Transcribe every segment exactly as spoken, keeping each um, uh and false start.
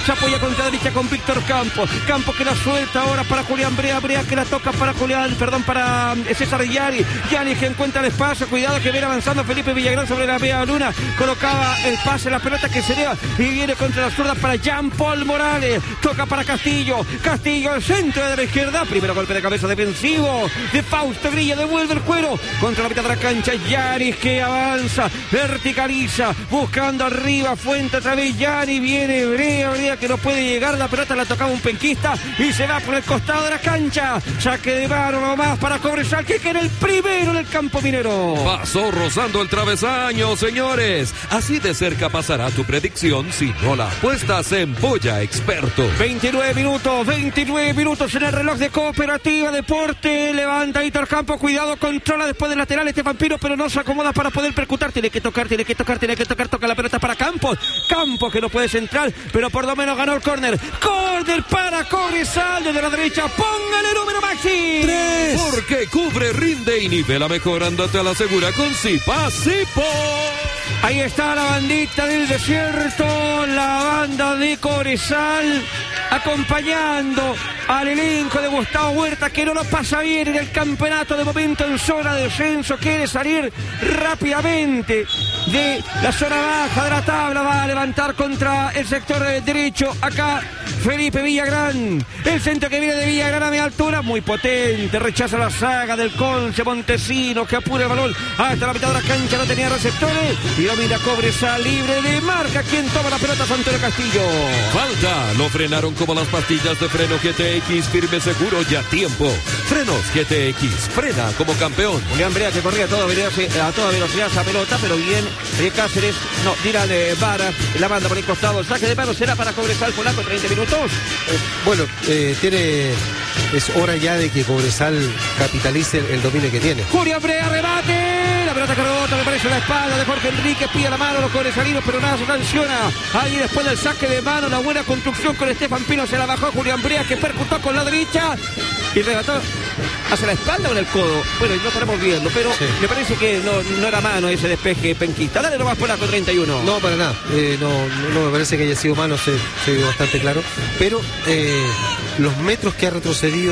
Se apoya contra la derecha con Víctor Campos. Campos que la suelta ahora para Julián Brea. Brea que la toca para Julián, perdón, para César Yari. Yari que encuentra el espacio. Cuidado que viene avanzando Felipe Villagrán sobre la media luna. Colocaba el pase, la pelota que se eleva y viene contra la zurda para Jean Paul Morales. Toca para Castillo. Castillo al centro de la izquierda. Primero golpe de cabeza defensivo de Fausto Grilla. Devuelve el cuero contra la mitad de la cancha. Yaris que avanza, verticaliza, buscando arriba. Fuente otra vez. Yari viene Brea. Brea que no puede llegar. La pelota la tocaba un penquista y se va por el costado de la cancha. Saque de mano nomás para Cobresal, que queda el primero en el campo minero. Pasó rozando el travesaño, señores. Así de cerca pasará tu predicción si no la apuestas en Polla Experto. veintinueve minutos, veintinueve minutos en el reloj de Cooperativa Deporte. Levanta Víctor Campos, cuidado, controla después del lateral este Vampiro, pero no se acomoda para poder percutar. Tiene que tocar, tiene que tocar, tiene que tocar. Toca la pelota para Campos. Campos que no puede centrar, pero por lo menos ganó el córner. Córner para Cobresal desde la derecha. Póngale número Maxi. Tres. Porque cubre, rinde y nivela mejor. Andate a la segura con Zipa Zipo. Ahí está la bandita del desierto, la banda de Cobresal, acompañando al elenco de Gustavo Huerta, que no lo pasa bien en el campeonato de momento en zona de descenso. Quiere salir rápidamente de la zona baja de la tabla. Va a levantar contra el sector derecho acá Felipe Villagrán. El centro que viene de Villagrán a media altura, muy potente, rechaza la saga del Conce Montesino, que apura el balón hasta la mitad de la cancha. No tenía receptores y domina Cobresal, libre de marca. Quien toma la pelota, Antonio Castillo. Falta, lo frenaron como las pastillas de freno G T X, firme, seguro y a tiempo. Frenos G T X, frena como campeón. Julián Brea que corría a toda velocidad, a toda velocidad esa pelota, pero bien de Cáceres, no, Dylan eh, Vara, la manda por el costado. El saque de mano será para Cobresal, polaco, treinta minutos. Eh, bueno, eh, tiene, es hora ya de que Cobresal capitalice el dominio que tiene. Julián Brea, rebate, la pelota que rebota, me parece la espalda de Jorge Enríquez, pide la mano a los cobresalinos, pero nada se sanciona. Ahí después del saque de mano, la buena construcción con Estefan Pino, se la bajó Julián Brea, que percutó con la derecha y regató hacia la espalda o en el codo. Bueno, no estaremos viendo, pero sí, me parece que no, no era mano ese despeje penquista. Dale nomás polaco, treinta y uno. No, para nada, eh, no, no me parece que haya sido mano, se, se vio bastante claro, pero eh, los metros que ha retrocedido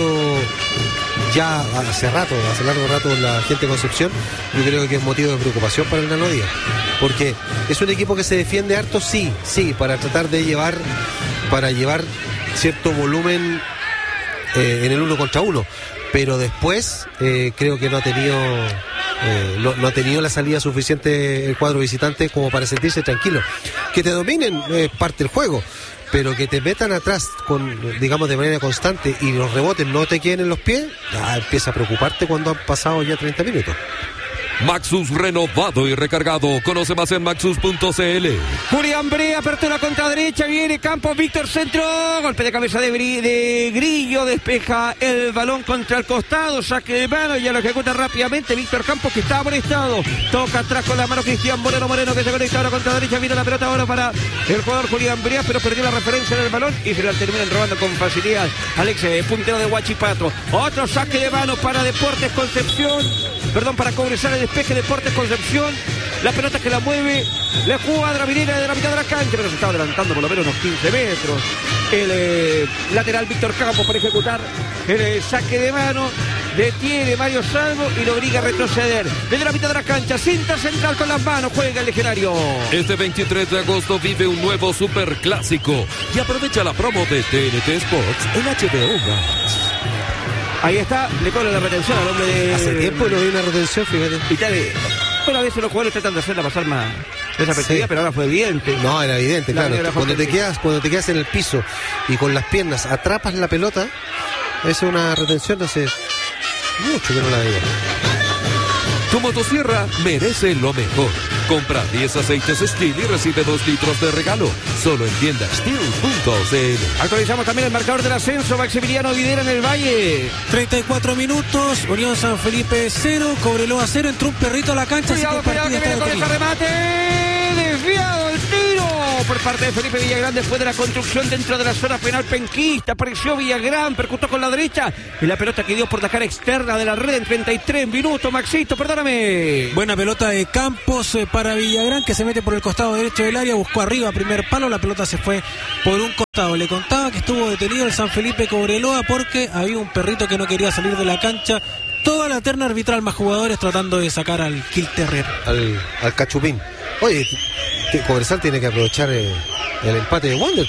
ya hace rato, hace largo rato la gente de Concepción, yo creo que es motivo de preocupación para el Nano Díaz, porque es un equipo que se defiende harto, sí, sí, para tratar de llevar, para llevar cierto volumen eh, en el uno contra uno, pero después eh, creo que no ha tenido eh, no, no ha tenido la salida suficiente el cuadro visitante como para sentirse tranquilo. Que te dominen es eh, parte del juego, pero que te metan atrás con, digamos, de manera constante y los rebotes no te queden en los pies, ya empieza a preocuparte cuando han pasado ya treinta minutos. Maxus renovado y recargado. Conoce más en maxus punto c l. Julián Brea, apertura contra derecha, viene Campos, Víctor centro, golpe de cabeza de, de Grillo, despeja el balón contra el costado, saque de mano, ya lo ejecuta rápidamente Víctor Campos, que está amonestado, toca atrás con la mano Cristian Moreno, Moreno que se conecta ahora contra derecha, viene la pelota ahora para el jugador Julián Brea, pero perdió la referencia del balón y se la terminan robando con facilidad Alex, eh, puntero de Huachipato. Otro saque de mano para Deportes Concepción, perdón, para Cobresal, el despeje Deportes Concepción, la pelota que la mueve la cuadra minera de la mitad de la cancha, pero se está adelantando por lo menos unos quince metros el eh, lateral Víctor Campos para ejecutar el eh, saque de mano, detiene Mario Salvo y lo obliga a retroceder desde la mitad de la cancha, cinta central con las manos, juega el legionario. Este veintitrés de agosto vive un nuevo superclásico y aprovecha la promo de T N T Sports en H B O Max. Ahí está, le cobra la retención al hombre de... Hace tiempo no vi una retención, fíjate. Y tal, bueno, a veces los jugadores tratan de hacerla pasar más desapercibida, sí, pero ahora fue evidente. No, era evidente, la claro. Cuando te, quedas, cuando te quedas en el piso y con las piernas atrapas la pelota, esa es una retención, hace mucho que no la veía. Tu motosierra merece lo mejor. Compra diez aceites Steel y recibe dos litros de regalo. Solo en tienda steel punto c l. Actualizamos también el marcador del ascenso. Maximiliano Videra en el Valle. treinta y cuatro minutos. Unión San Felipe cero. Cobreloa cero. Entró un perrito a la cancha. Cuidado, cuidado que viene con ese remate. Desviado el tiro por parte de Felipe Villagrán después de la construcción dentro de la zona penal penquista. Apareció Villagrán, percutó con la derecha y la pelota que dio por la cara externa de la red en treinta y tres minutos. Maxito, perdóname. Buena pelota de Campos eh, para Villagrán, que se mete por el costado derecho del área, buscó arriba primer palo, la pelota se fue por un costado. Le contaba que estuvo detenido el San Felipe Cobreloa porque había un perrito que no quería salir de la cancha. Toda la terna arbitral más jugadores tratando de sacar al Quilterrer. Al, al Cachupín. Oye, que Cobresal tiene que aprovechar eh, el empate de Wander.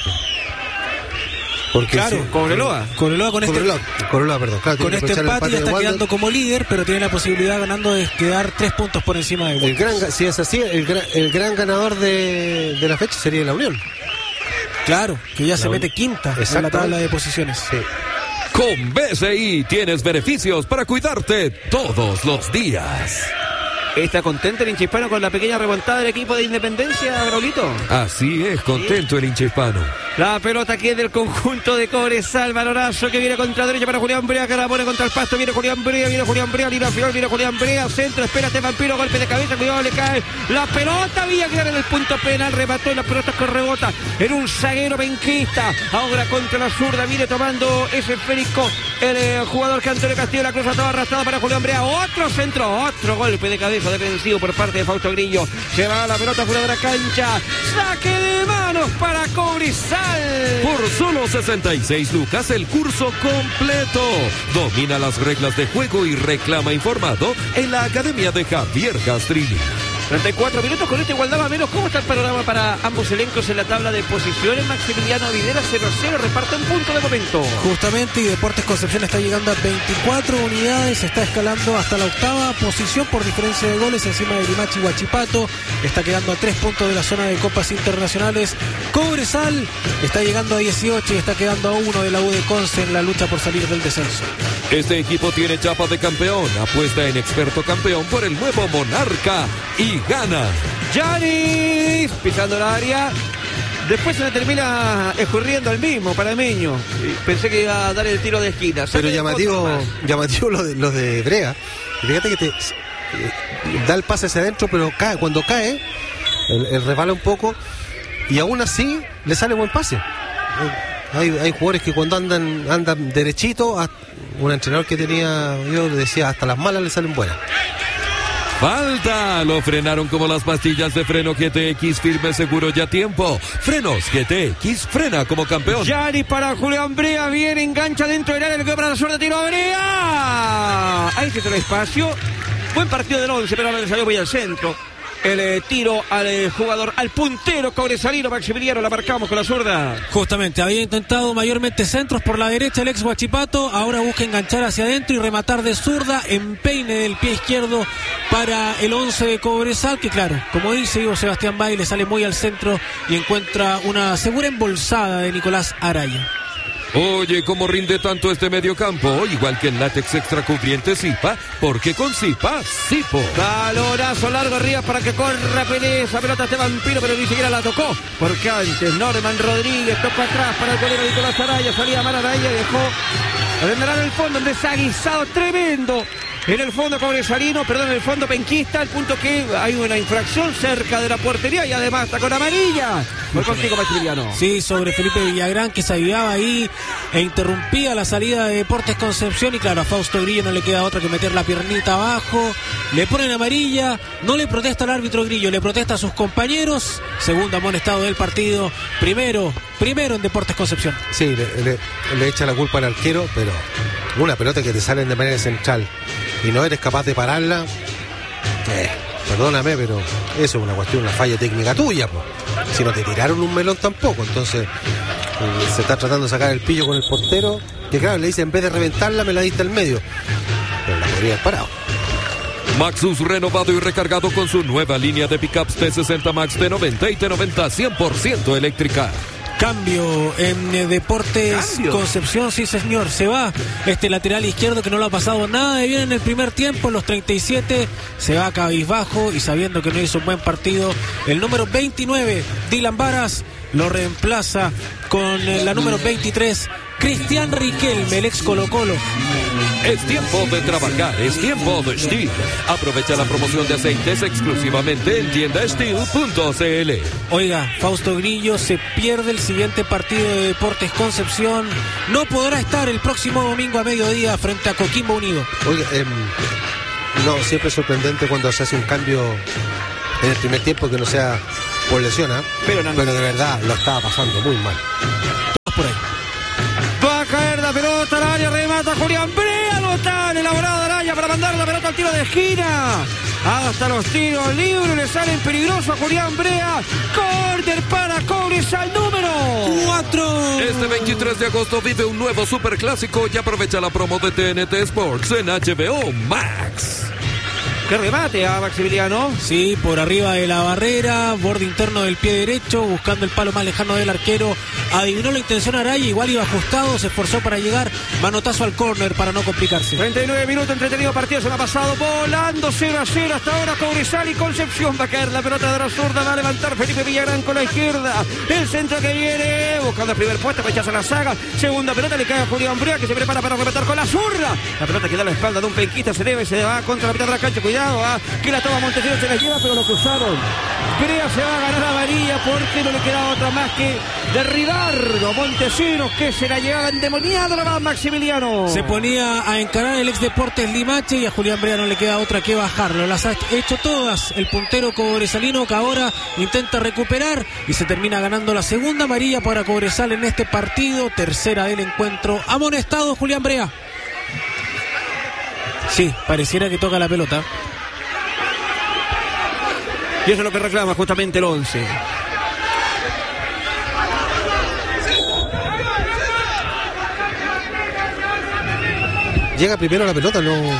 Porque claro, si, Cobreloa. Cobreloa con este, Cobreloa, Cobreloa, perdón, claro, con este empate, empate ya está quedando como líder, pero tiene la posibilidad ganando de quedar tres puntos por encima de Wander. El gran, si es así, el gran, el gran ganador de, de la fecha sería la Unión. Claro, que ya la se Unión. mete quinta en la tabla de posiciones. Sí. Con B C I tienes beneficios para cuidarte todos los días. ¿Está contento el hincha hispano con la pequeña remontada del equipo de Independencia, Braulito? Así es, contento el hincha hispano. La pelota que es del conjunto de Cobresal, balonazo que viene contra derecha para Julián Brea, que la pone contra el pasto, viene Julián Brea, viene Julián Brea, línea final, viene Julián Brea, centro, espérate Vampiro, golpe de cabeza, cuidado, le cae la pelota, Villagrán en el punto penal, remató y la pelota que rebota en un zaguero penquista, ahora contra la zurda, viene tomando ese esférico el eh, jugador que Antonio Castillo, la cruz estaba arrastrada para Julián Brea, otro centro, otro golpe de cabeza defensivo por parte de Fausto Grillo, se va la pelota fuera de la cancha, saque de manos para Cobresal. Por solo sesenta y seis lucas el curso completo. Domina las reglas de juego y reclama informado en la Academia de Javier Castrilli. treinta y cuatro minutos con esta igualdad más o menos. ¿Cómo está el panorama para ambos elencos en la tabla de posiciones? Maximiliano Videla cero cero, reparte un punto de momento. Justamente, y Deportes Concepción está llegando a veinticuatro unidades, está escalando hasta la octava posición por diferencia de goles encima de Limache y Huachipato, está quedando a tres puntos de la zona de copas internacionales. Cobresal está llegando a dieciocho y está quedando a uno de la U de Conce en la lucha por salir del descenso. Este equipo tiene chapa de campeón, apuesta en experto campeón por el nuevo Monarca y gana. Yanis pisando el área. Después se le termina escurriendo al mismo panameño. Pensé que iba a dar el tiro de esquina. Pero llamativo, llamativo lo de, lo de Brea. Fíjate que te eh, da el pase hacia adentro, pero cae. Cuando cae, el, el resbala un poco y aún así le sale buen pase. Hay, hay jugadores que cuando andan andan derechito, un entrenador que tenía, yo le decía, hasta las malas le salen buenas. Falta, lo frenaron como las pastillas de freno G T X, firme, seguro y a tiempo. Frenos G T X, frena como campeón. Yanis para Julián Brea, viene, engancha dentro del área, le queda para la suerte, tiro Brea. Ahí se trae espacio. Buen partido del once, pero ahora le salió muy al centro. El eh, tiro al eh, jugador, al puntero cobresalino Maximiliano, la marcamos con la zurda. Justamente, había intentado mayormente centros por la derecha el ex Huachipato, ahora busca enganchar hacia adentro y rematar de zurda, empeine del pie izquierdo para el once de Cobresal, que claro, como dice Ivo Sebastián Bay, le sale muy al centro y encuentra una segura embolsada de Nicolás Araya. Oye, ¿cómo rinde tanto este mediocampo? Igual que el látex extra cubriente Zipa, porque con Zipa, Zipo. Balonazo largo arriba para que corra Pelé, esa pelota este Vampiro, pero ni siquiera la tocó, porque antes Norman Rodríguez toca atrás para el golero Nicolás Araya, salía mal Araya y dejó en el fondo, un desaguisado tremendo. En el fondo cobresalino, perdón, en el fondo penquista, al punto que hay una infracción cerca de la portería y además está con amarilla. Voy contigo, Maximiliano. Sí, sobre Felipe Villagrán, que se avivaba ahí e interrumpía la salida de Deportes Concepción, y claro, a Fausto Grillo no le queda otra que meter la piernita abajo, le ponen amarilla, no le protesta al árbitro Grillo, le protesta a sus compañeros, segundo amonestado del partido, primero, primero en Deportes Concepción. Sí, le, le, le echa la culpa al arquero, pero una pelota que te sale de manera central y no eres capaz de pararla, eh, perdóname, pero eso es una cuestión, una falla técnica tuya, po. Si no te tiraron un melón tampoco, entonces eh, se está tratando de sacar el pillo con el portero, que claro, le dice, en vez de reventarla me la diste al medio, pero la podría haber parado. Maxus renovado y recargado con su nueva línea de pickups T sesenta Max, T noventa y T noventa cien por ciento eléctrica. Cambio en eh, Deportes ¿Cambio? Concepción, sí señor, se va este lateral izquierdo que no lo ha pasado nada de bien en el primer tiempo, en los treinta y siete, se va cabizbajo y sabiendo que no hizo un buen partido, el número veintinueve, Dylan Varas, lo reemplaza con eh, la número veintitrés, Cristian Riquelme, el ex Colo Colo. Es tiempo de trabajar, es tiempo de Steel. Aprovecha la promoción de aceites exclusivamente en tienda steel punto c l. Oiga, Fausto Grillo se pierde el siguiente partido de Deportes Concepción. No podrá estar el próximo domingo a mediodía frente a Coquimbo Unido. Oiga, eh, no, siempre es sorprendente cuando se hace un cambio en el primer tiempo que no sea por lesión, ¿eh? pero, no, pero de verdad lo estaba pasando muy mal. Todos por ahí. Va a caer la pelota al área, remata Julián Brea, no está elaborada Araya para mandar la pelota al tiro de esquina. Hasta los tiros libres le salen peligrosos a Julián Brea. Córner para Cobresal número cuatro. Este veintitrés de agosto vive un nuevo superclásico y aprovecha la promo de T N T Sports en H B O Max. ¡Qué remate a Maximiliano! Sí, por arriba de la barrera, borde interno del pie derecho, buscando el palo más lejano del arquero. Adivinó la intención Araya, igual iba ajustado, se esforzó para llegar. Manotazo al córner para no complicarse. treinta y nueve minutos, entretenido partido, se lo ha pasado volando cero a cero hasta ahora Cobresal y Concepción. Va a caer la pelota de la zurda, va a levantar Felipe Villagrán con la izquierda. El centro que viene, buscando el primer puesto, rechaza la saga. Segunda pelota, le cae a Julián Brea, que se prepara para rematar con la zurda. La pelota que da a la espalda de un penquista, se debe, se va contra la mitad de la cancha. Cuidado. Ah, que la toma Montesinos, se la lleva, pero lo cruzaron. Brea se va a ganar a amarilla porque no le queda otra más que derribarlo. Montesinos, que se la llevaba endemoniado la más Maximiliano. Se ponía a encarar el ex Deportes Limache y a Julián Brea no le queda otra que bajarlo. Las ha hecho todas el puntero cobresalino, que ahora intenta recuperar y se termina ganando la segunda amarilla para Cobresal en este partido. Tercera del encuentro. Amonestado Julián Brea. Sí, pareciera que toca la pelota. Y eso es lo que reclama justamente el once. Llega primero la pelota, no... no.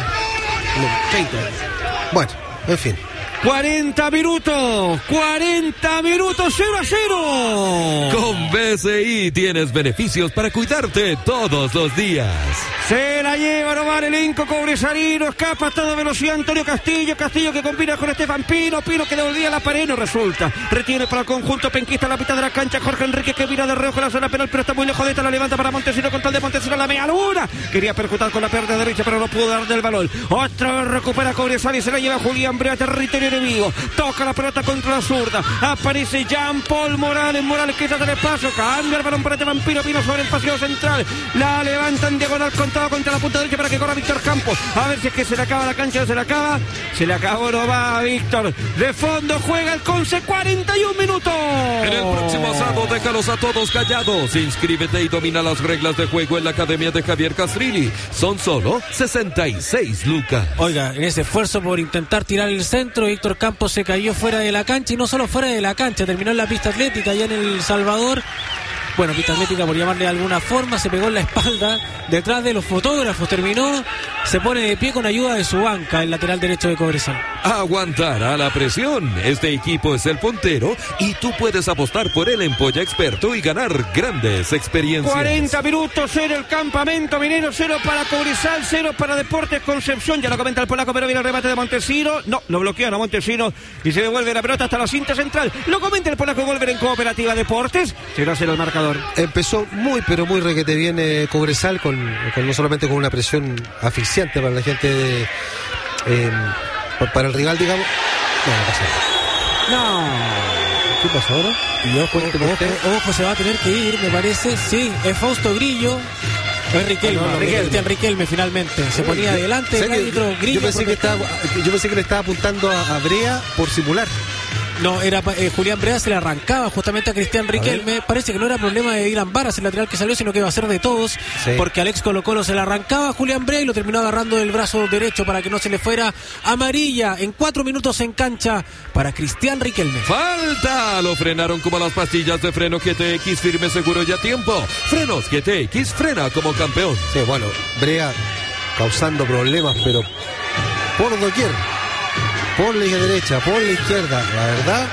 Bueno, en fin. cuarenta minutos, cuarenta minutos, cero a cero. Con B C I tienes beneficios para cuidarte todos los días. Se la lleva nomás el elenco cobresalino, escapa a toda velocidad Antonio Castillo, Castillo que combina con Estefan Pino, Pino que devolvía la pared, no resulta. Retiene para el conjunto penquista a la mitad de la cancha, Jorge Enrique que mira de reojo la zona penal, pero está muy lejos de esta, la levanta para Montesinos, control de Montesinos, la media luna. Quería percutar con la pierna derecha, pero no pudo dar del balón. Otra vez recupera Cobresal y se la lleva Julián Brea, territorio enemigo. Toca la pelota contra la zurda. Aparece Jean Paul Morales. Morales que trata el espacio. Cambia el balón para Estefan Pino. Pino sobre el pasillo central. La levantan diagonal contado contra la punta derecha para que corra Víctor Campos. A ver si es que se le acaba la cancha o se le acaba. Se le acabó, no va Víctor. De fondo juega el Conce. cuarenta y un minutos. En el próximo sábado déjalos a todos callados. Inscríbete y domina las reglas de juego en la Academia de Javier Castrilli. Son solo sesenta y seis lucas. Oiga, en ese esfuerzo por intentar tirar el centro, Víctor Campos se cayó fuera de la cancha, y no solo fuera de la cancha, terminó en la pista atlética allá en El Salvador. Bueno, pista atlética por llamarle de alguna forma, se pegó en la espalda detrás de los fotógrafos, terminó, se pone de pie con ayuda de su banca, el lateral derecho de Cobresal. Aguantar a la presión. Este equipo es el puntero y tú puedes apostar por él en Polla Experto y ganar grandes experiencias. cuarenta minutos, cero el campamento minero, cero para Cobresal, cero para Deportes Concepción. Ya lo comenta el polaco, pero viene el remate de Montesinos. No, lo bloquean a Montesinos y se devuelve la pelota hasta la cinta central. Lo comenta el polaco, Wolver en Cooperativa Deportes. cero a cero el marcador. Empezó muy, pero muy requete bien eh, Cobresal, con, con no solamente con una presión asfixiante para la gente de... Eh, para el rival, digamos. No, no pasa nada. No. ¿Qué pasó ahora? Y ojo, ojo, ojo, se va a tener que ir, me parece. Sí, es Fausto Grillo. Es Riquelme, no, no, Riquelme. Cristian Riquelme finalmente. Se ponía adelante el árbitro Grillo. Yo pensé, que estaba, yo pensé que le estaba apuntando a, a Brea por simular. No, era eh, Julián Brea se le arrancaba justamente a Cristian Riquelme. Parece que no era problema de Dylan Varas, el lateral que salió, sino que iba a ser de todos. Sí. Porque Alex Colo Colo se le arrancaba a Julián Brea y lo terminó agarrando del brazo derecho para que no se le fuera. Amarilla en cuatro minutos en cancha para Cristian Riquelme. ¡Falta! Lo frenaron como las pastillas de freno G T X, firme, seguro y a tiempo. Frenos G T X, frena como campeón. Sí, bueno, Brea causando problemas, pero por doquier. Por la derecha, por la izquierda, la verdad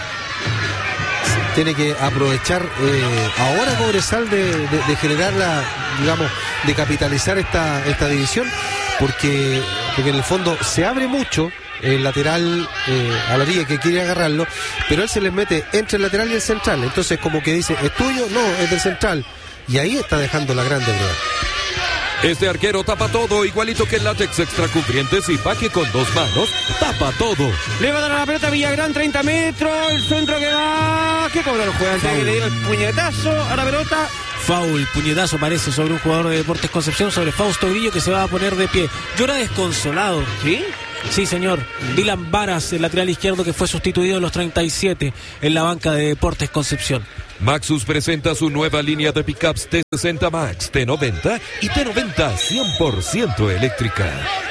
tiene que aprovechar eh, ahora Cobresal de, de, de generar la, digamos, de capitalizar esta, esta división, porque, porque en el fondo se abre mucho el lateral eh, a la orilla que quiere agarrarlo, pero él se les mete entre el lateral y el central, entonces como que dice, ¿es tuyo? No, es del central. y ahí está dejando la grande breva. Este arquero tapa todo, igualito que el látex extra cubrientes y paque con dos manos, tapa todo. Le va a dar a la pelota Villagrán, treinta metros, el centro que va... ¿Qué cobra el jugador? Le dio el puñetazo a la pelota. Foul, puñetazo parece sobre un jugador de Deportes Concepción, sobre Fausto Grillo, que se va a poner de pie. Llora desconsolado. ¿Sí? Sí, señor. Dylan Varas, el lateral izquierdo que fue sustituido en los treinta y siete en la banca de Deportes Concepción. Maxus presenta su nueva línea de pickups T sesenta Max, T noventa y T noventa cien por ciento eléctrica.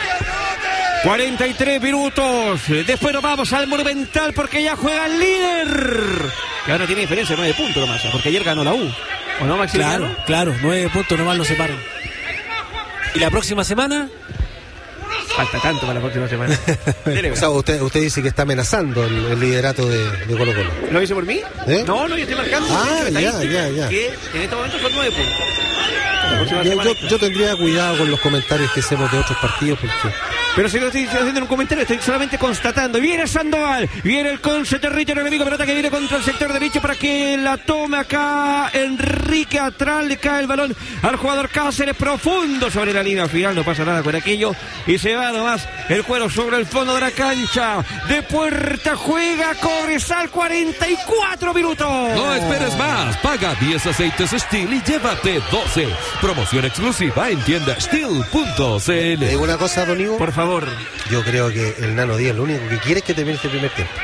cuarenta y tres minutos. Después nos vamos al Monumental porque ya juega el líder. Que ahora tiene diferencia de nueve puntos nomás, porque ayer ganó la U. ¿O no, Maximiliano? Claro, claro, nueve puntos nomás lo separan. ¿Y la próxima semana? Falta tanto para la próxima semana. O sea, usted, usted dice que está amenazando el, el liderato de, de Colo Colo. ¿Lo dice por mí? ¿Eh? No, no, yo estoy marcando. Ah, de hecho, ya, ya, ya. Que en este momento son nueve puntos. La próxima Yo, semana- yo, yo tendría cuidado con los comentarios que hacemos de otros partidos porque... Pero si lo estoy haciendo en un comentario, estoy solamente constatando. Viene Sandoval, viene el Conce, territorio enemigo, pelota que viene contra el sector derecho para que la tome acá Enrique. Atrás le cae el balón al jugador Cáceres, profundo sobre la línea final, no pasa nada con aquello. Y se va nomás el juego sobre el fondo de la cancha. De puerta juega Cobresal, cuarenta y cuatro minutos. No esperes más, paga diez aceites Steel y llévate doce. Promoción exclusiva en tienda steel punto c ¿Le l. digo una cosa, don Ivo? Por favor. Yo creo que el Nano Díaz lo único que quiere es que termine este primer tiempo.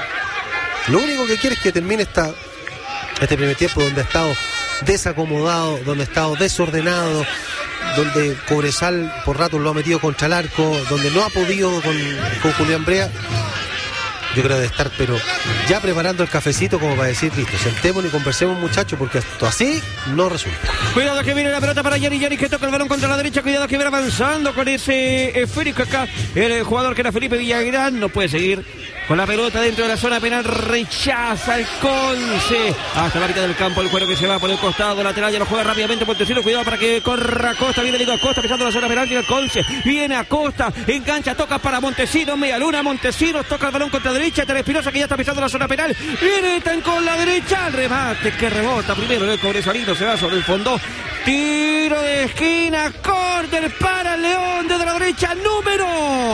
Lo único que quiere es que termine esta, este primer tiempo donde ha estado desacomodado, donde ha estado desordenado, donde Cobresal por rato lo ha metido contra el arco, donde no ha podido con, con Julián Brea. Yo creo de estar, pero ya preparando el cafecito como para decir, listo, sentémonos y conversemos, muchachos, porque esto así no resulta. Cuidado que viene la pelota para Yari, Yari que toca el balón contra la derecha, cuidado que viene avanzando con ese esférico acá, el jugador que era Felipe Villagrán, no puede seguir con la pelota dentro de la zona penal, rechaza el Conce, hasta la mitad del campo, el cuero que se va por el costado lateral, ya lo juega rápidamente Montesino, cuidado para que corra Acosta, viene Lido Acosta, pisando la zona penal, tiene el Conce, viene Acosta, engancha, toca para Montesino, media luna, Montesinos, toca el balón contra la derecha, Tere Espinosa que ya está pisando la zona penal, viene tan con la derecha, el remate que rebota primero el Cobresalino, se va sobre el fondo, tiro de esquina, córner para el León desde la derecha, número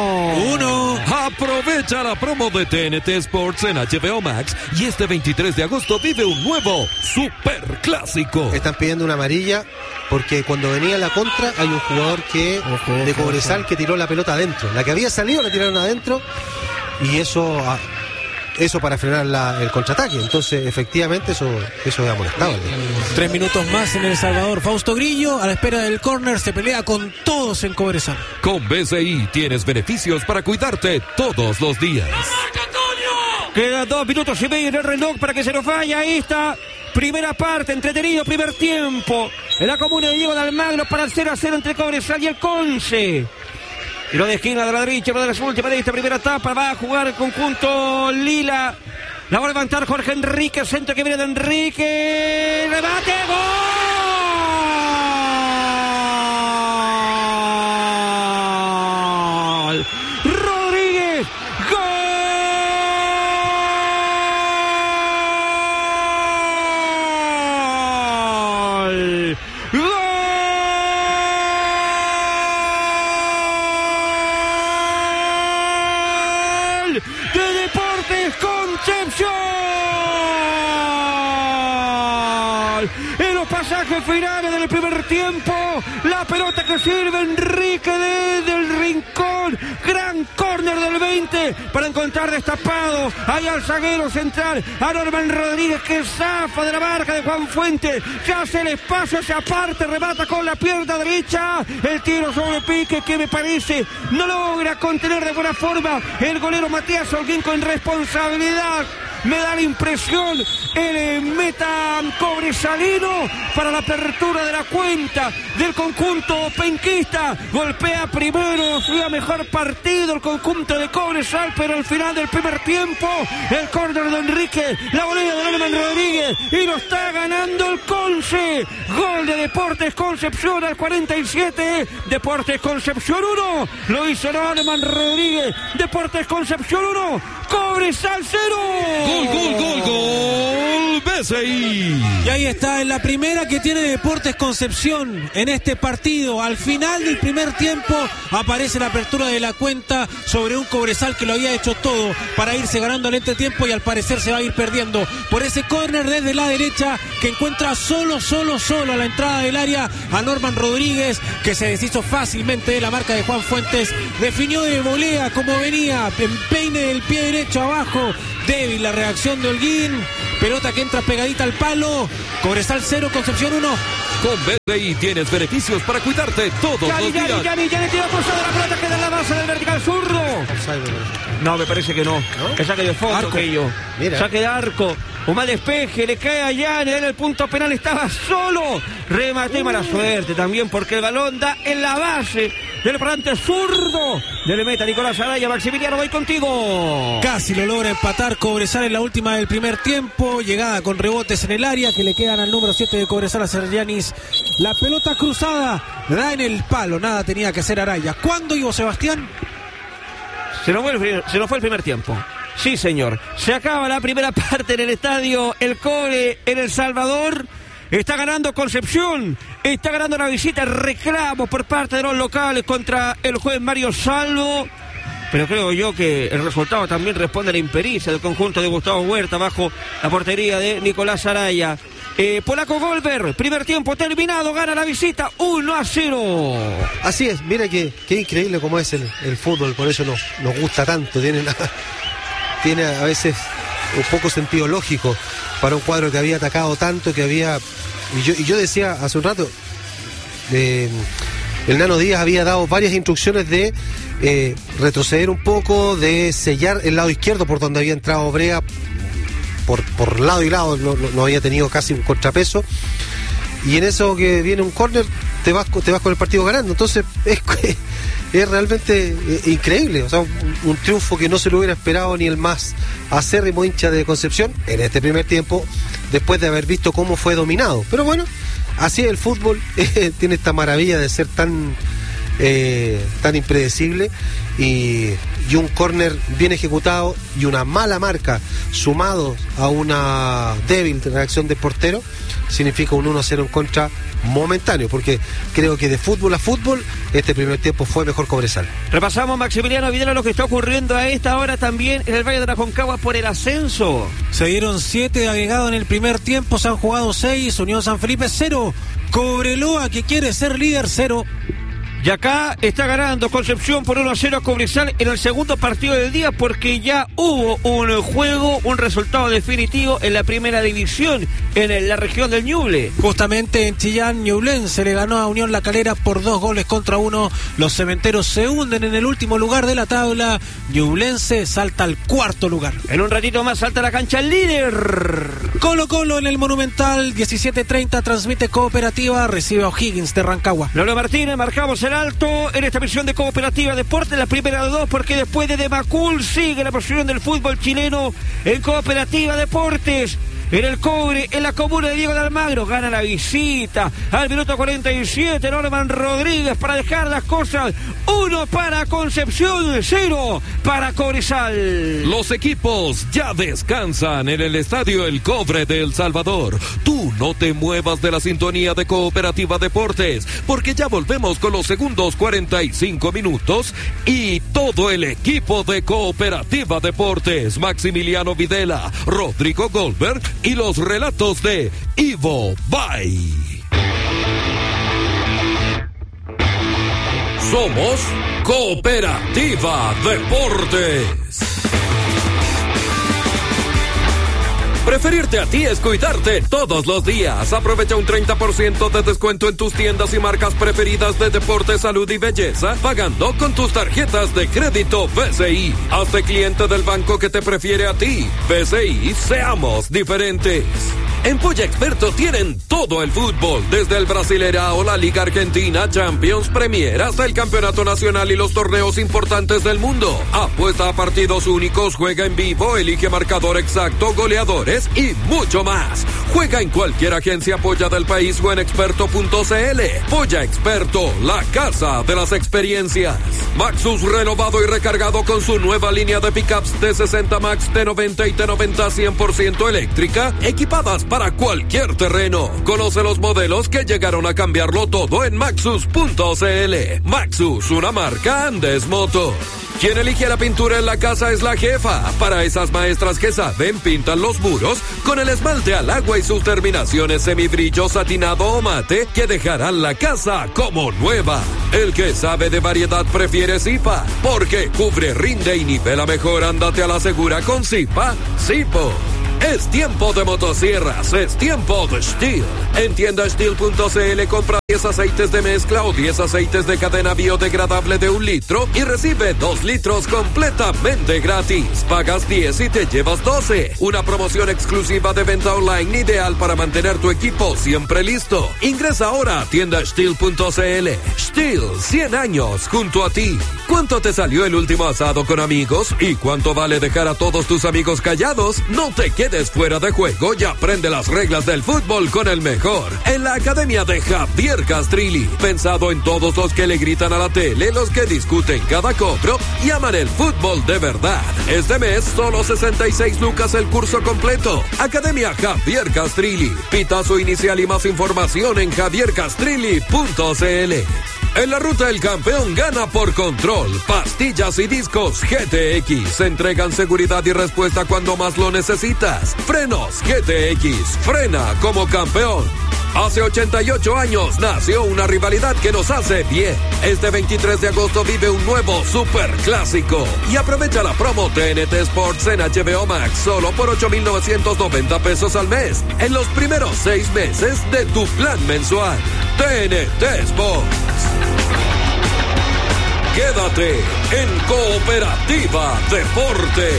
Uno. Aprovecha la promo de T N T Sports en H B O Max y este veintitrés de agosto vive un nuevo Super Clásico. Están pidiendo una amarilla porque cuando venía la contra hay un jugador que Ojo, de ojo, Cobresal ojo. que tiró la pelota adentro. La que había salido la tiraron adentro y eso ah, eso para frenar la, el contraataque. Entonces, efectivamente, eso eso es amonestable. Tres minutos más en El Salvador. Fausto Grillo, a la espera del córner, se pelea con todos en Cobresal. Con B C I tienes beneficios para cuidarte todos los días. Quedan dos minutos y medio en el reloj para que se nos vaya esta primera parte, entretenido primer tiempo en la comuna de Diego de Almagro para el cero a cero entre Cobresal y el Conce. Tiro de esquina de la derecha, una de las últimas de esta primera etapa, va a jugar el conjunto Lila. La va a levantar Jorge Enrique, centro que viene de Enrique, rebate, gol. Rodríguez, gol. Gol de Deportes Concepción. En los pasajes finales del primer tiempo, la pelota que sirve Enrique desde el rincón, gran córner del veinte para encontrar destapado ahí al zaguero central, a Norman Rodríguez que zafa de la marca de Juan Fuentes, se hace el espacio, se aparte, remata con la pierna derecha, el tiro sobre pique que me parece no logra contener de buena forma el golero Matías Holguín con responsabilidad. Me da la impresión el meta cobresalino para la apertura de la cuenta del conjunto penquista. Golpea primero, fue a mejor partido el conjunto de Cobresal, pero al final del primer tiempo, el córner de Enrique, la volea de Norman Rodríguez y lo está ganando el Conce. Gol de Deportes Concepción al cuarenta y siete. Deportes Concepción uno. Lo hizo Norman Rodríguez. Deportes Concepción uno. Cobresal cero. Gol, gol, gol, gol. B V C I. Y ahí está, en la primera que tiene Deportes Concepción en este partido. Al final del primer tiempo aparece la apertura de la cuenta sobre un Cobresal que lo había hecho todo para irse ganando al entretiempo y al parecer se va a ir perdiendo por ese córner desde la derecha que encuentra solo, solo, solo a la entrada del área a Norman Rodríguez, que se deshizo fácilmente de la marca de Juan Fuentes. Definió de volea como venía, empeine del pie derecho abajo. Débil la reacción de Holguín. Pelota que entra pegadita al palo. Cobresal cero, Concepción uno. Con V C I tienes beneficios para cuidarte todos Yani, los días. Yani, Yani, Yani, tira cruzado, la pelota queda en la base del vertical zurdo. No, me parece que no. ¿No? Es saque de fondo, Arco. que yo. Mira. Saque de arco. Un mal despeje, le cae a Yani, en el punto penal estaba solo. Remate y mala suerte también porque el balón da en la base del volante zurdo. Le meta Nicolás Araya. Maximiliano, voy contigo. Casi lo logra empatar Cobresal en la última del primer tiempo. Llegada con rebotes en el área que le quedan al número siete de Cobresal, a Sergianis. La pelota cruzada da en el palo. Nada tenía que hacer Araya. ¿Cuándo, Ivo Sebastián? Se nos fue el, primer- se nos fue el primer tiempo. Sí, señor. Se acaba la primera parte en el estadio El Cobre en El Salvador. Está ganando Concepción. Está ganando la visita. Reclamo por parte de los locales contra el juez Mario Salvo. Pero creo yo que el resultado también responde a la impericia del conjunto de Gustavo Huerta bajo la portería de Nicolás Araya. Eh, Polaco Golver, primer tiempo terminado, gana la visita uno a cero. Así es, mira que, que increíble como es el, el fútbol, por eso nos, nos gusta tanto. Tiene, una- tiene a veces un poco sentido lógico para un cuadro que había atacado tanto, que había... Y yo, y yo decía hace un rato, eh, el Nano Díaz había dado varias instrucciones de eh, retroceder un poco, de sellar el lado izquierdo por donde había entrado Brea, por, por lado y lado, no, no, no había tenido casi un contrapeso. Y en eso que viene un córner, te vas, te vas con el partido ganando. Entonces es, es realmente eh, increíble. O sea, un, un triunfo que no se lo hubiera esperado ni el más acérrimo hincha de Concepción en este primer tiempo, después de haber visto cómo fue dominado. Pero bueno, así es el fútbol. eh, tiene esta maravilla de ser tan, eh, tan impredecible. Y, y un córner bien ejecutado y una mala marca sumado a una débil reacción del portero significa un uno a cero en contra momentáneo, porque creo que de fútbol a fútbol este primer tiempo fue mejor Cobresal. Repasamos, Maximiliano Videla, lo que está ocurriendo a esta hora también en el Valle de la Concagua por el ascenso. Se dieron siete de agregado en el primer tiempo, se han jugado seis. Unión San Felipe cero, Cobreloa, que quiere ser líder, cero. Y acá está ganando Concepción por uno a cero a Cobresal en el segundo partido del día, porque ya hubo un juego, un resultado definitivo en la primera división en la región del Ñuble. Justamente en Chillán, Ñublense le ganó a Unión La Calera por dos goles contra uno. Los cementeros se hunden en el último lugar de la tabla. Ñublense salta al cuarto lugar. En un ratito más salta la cancha el líder. Colo Colo en el Monumental, diecisiete treinta, transmite Cooperativa, recibe a O'Higgins de Rancagua. Lolo Martínez, marcamos el alto en esta misión de Cooperativa Deportes, la primera de dos, porque después de Demacul sigue la posición del fútbol chileno en Cooperativa Deportes. En el Cobre, en la comuna de Diego de Almagro, gana la visita al minuto cuarenta y siete, Norman Rodríguez para dejar las cosas. Uno para Concepción, cero para Cobresal. Los equipos ya descansan en el Estadio El Cobre de El Salvador. Tú no te muevas de la sintonía de Cooperativa Deportes, porque ya volvemos con los segundos cuarenta y cinco minutos y todo el equipo de Cooperativa Deportes, Maximiliano Videla, Rodrigo Goldberg y los relatos de Ivo Bay. Somos Cooperativa Deportes. Preferirte a ti es cuidarte todos los días. Aprovecha un treinta por ciento de descuento en tus tiendas y marcas preferidas de deporte, salud y belleza, pagando con tus tarjetas de crédito B C I. Hazte cliente del banco que te prefiere a ti. B C I, seamos diferentes. En Polla Experto tienen todo el fútbol, desde el Brasileirao o la Liga Argentina, Champions, Premier, hasta el Campeonato Nacional y los torneos importantes del mundo. Apuesta a partidos únicos, juega en vivo, elige marcador exacto, goleadores y mucho más. Juega en cualquier agencia Polla del país o en experto punto c l. Polla Experto, la casa de las experiencias. Maxus renovado y recargado con su nueva línea de pickups T sesenta Max, T noventa y T noventa cien por ciento eléctrica, equipadas para cualquier terreno. Conoce los modelos que llegaron a cambiarlo todo en Maxus punto c l. Maxus, una marca Andes Motor. Quien elige la pintura en la casa es la jefa. Para esas maestras que saben, pintan los muros con el esmalte al agua y sus terminaciones semibrillo, satinado o mate que dejarán la casa como nueva. El que sabe de variedad prefiere Zipa, porque cubre, rinde y nivela mejor. Ándate a la segura con Zipa. Zipo. Es tiempo de motosierras, es tiempo de Steel. En tienda steel punto c l compra diez aceites de mezcla o diez aceites de cadena biodegradable de un litro y recibe dos litros completamente gratis. Pagas diez y te llevas doce. Una promoción exclusiva de venta online ideal para mantener tu equipo siempre listo. Ingresa ahora a tienda steel punto c l. Steel, cien años junto a ti. ¿Cuánto te salió el último asado con amigos? ¿Y cuánto vale dejar a todos tus amigos callados? No te quedes fuera de juego y aprende las reglas del fútbol con el mejor. En la academia de Javier Castrilli. Pensado en todos los que le gritan a la tele, los que discuten cada cobro y aman el fútbol de verdad. Este mes, solo sesenta y seis lucas el curso completo. Academia Javier Castrilli. Pitazo inicial y más información en javier castrilli punto c l. En la ruta el campeón gana por Control. Pastillas y discos G T X. Entregan seguridad y respuesta cuando más lo necesitas. Frenos G T X. Frena como campeón. Hace ochenta y ocho años nació una rivalidad que nos hace bien. Este veintitrés de agosto vive un nuevo superclásico. Y aprovecha la promo T N T Sports en H B O Max solo por ocho mil novecientos noventa pesos al mes. En los primeros seis meses de tu plan mensual. T N T Sports. Quédate en Cooperativa Deportes.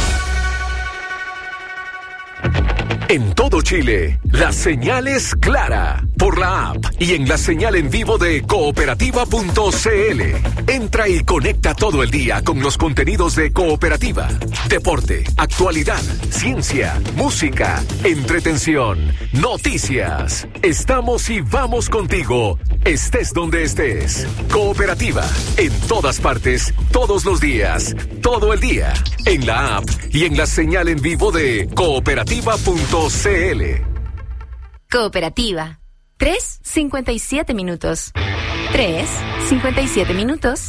En todo Chile, la señal es clara por la app y en la señal en vivo de cooperativa punto c l. Entra y conecta todo el día con los contenidos de Cooperativa. Deporte, actualidad, ciencia, música, entretención, noticias. Estamos y vamos contigo, estés donde estés. Cooperativa, en todas partes, todos los días, todo el día. En la app y en la señal en vivo de cooperativa punto c l. Cooperativa. tres cincuenta y siete minutos. tres cincuenta y siete minutos.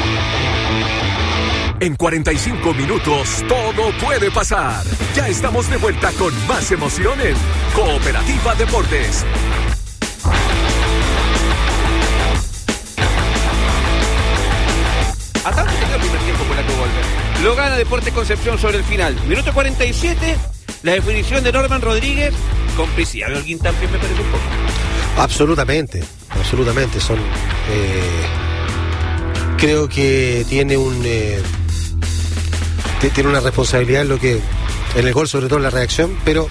En cuarenta y cinco minutos todo puede pasar. Ya estamos de vuelta con más emoción en Cooperativa Deportes. A tanto que el primer tiempo con la que vuelve. Lo gana Deportes Concepción sobre el final. Minuto cuarenta y siete. La definición de Norman Rodríguez. Complicidad de Holguín también me parece un poco. Absolutamente, absolutamente. Son. Eh, creo que tiene un. Eh, t- tiene una responsabilidad en lo que. En el gol, sobre todo en la reacción, pero.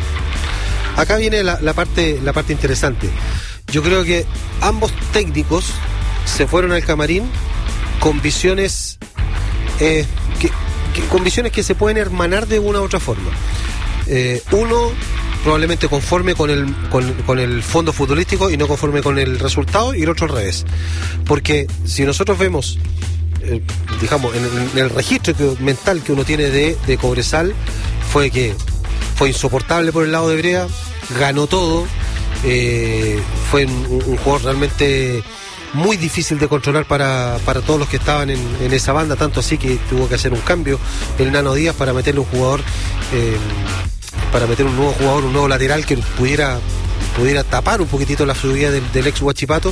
Acá viene la, la parte, la parte interesante. Yo creo que ambos técnicos se fueron al camarín con visiones. Eh, que, que, con visiones que se pueden hermanar de una u otra forma. Eh, uno probablemente conforme con el, con, con el fondo futbolístico y no conforme con el resultado, y el otro al revés. Porque si nosotros vemos, eh, digamos, en, en el registro que, mental que uno tiene de, de Cobresal, fue que fue insoportable por el lado de Brea, ganó todo, eh, fue un, un jugador realmente muy difícil de controlar para, para todos los que estaban en, en esa banda, tanto así que tuvo que hacer un cambio el Nano Díaz para meterle un jugador, eh, para meter un nuevo jugador, un nuevo lateral que pudiera, pudiera tapar un poquitito la subida del, del ex Huachipato,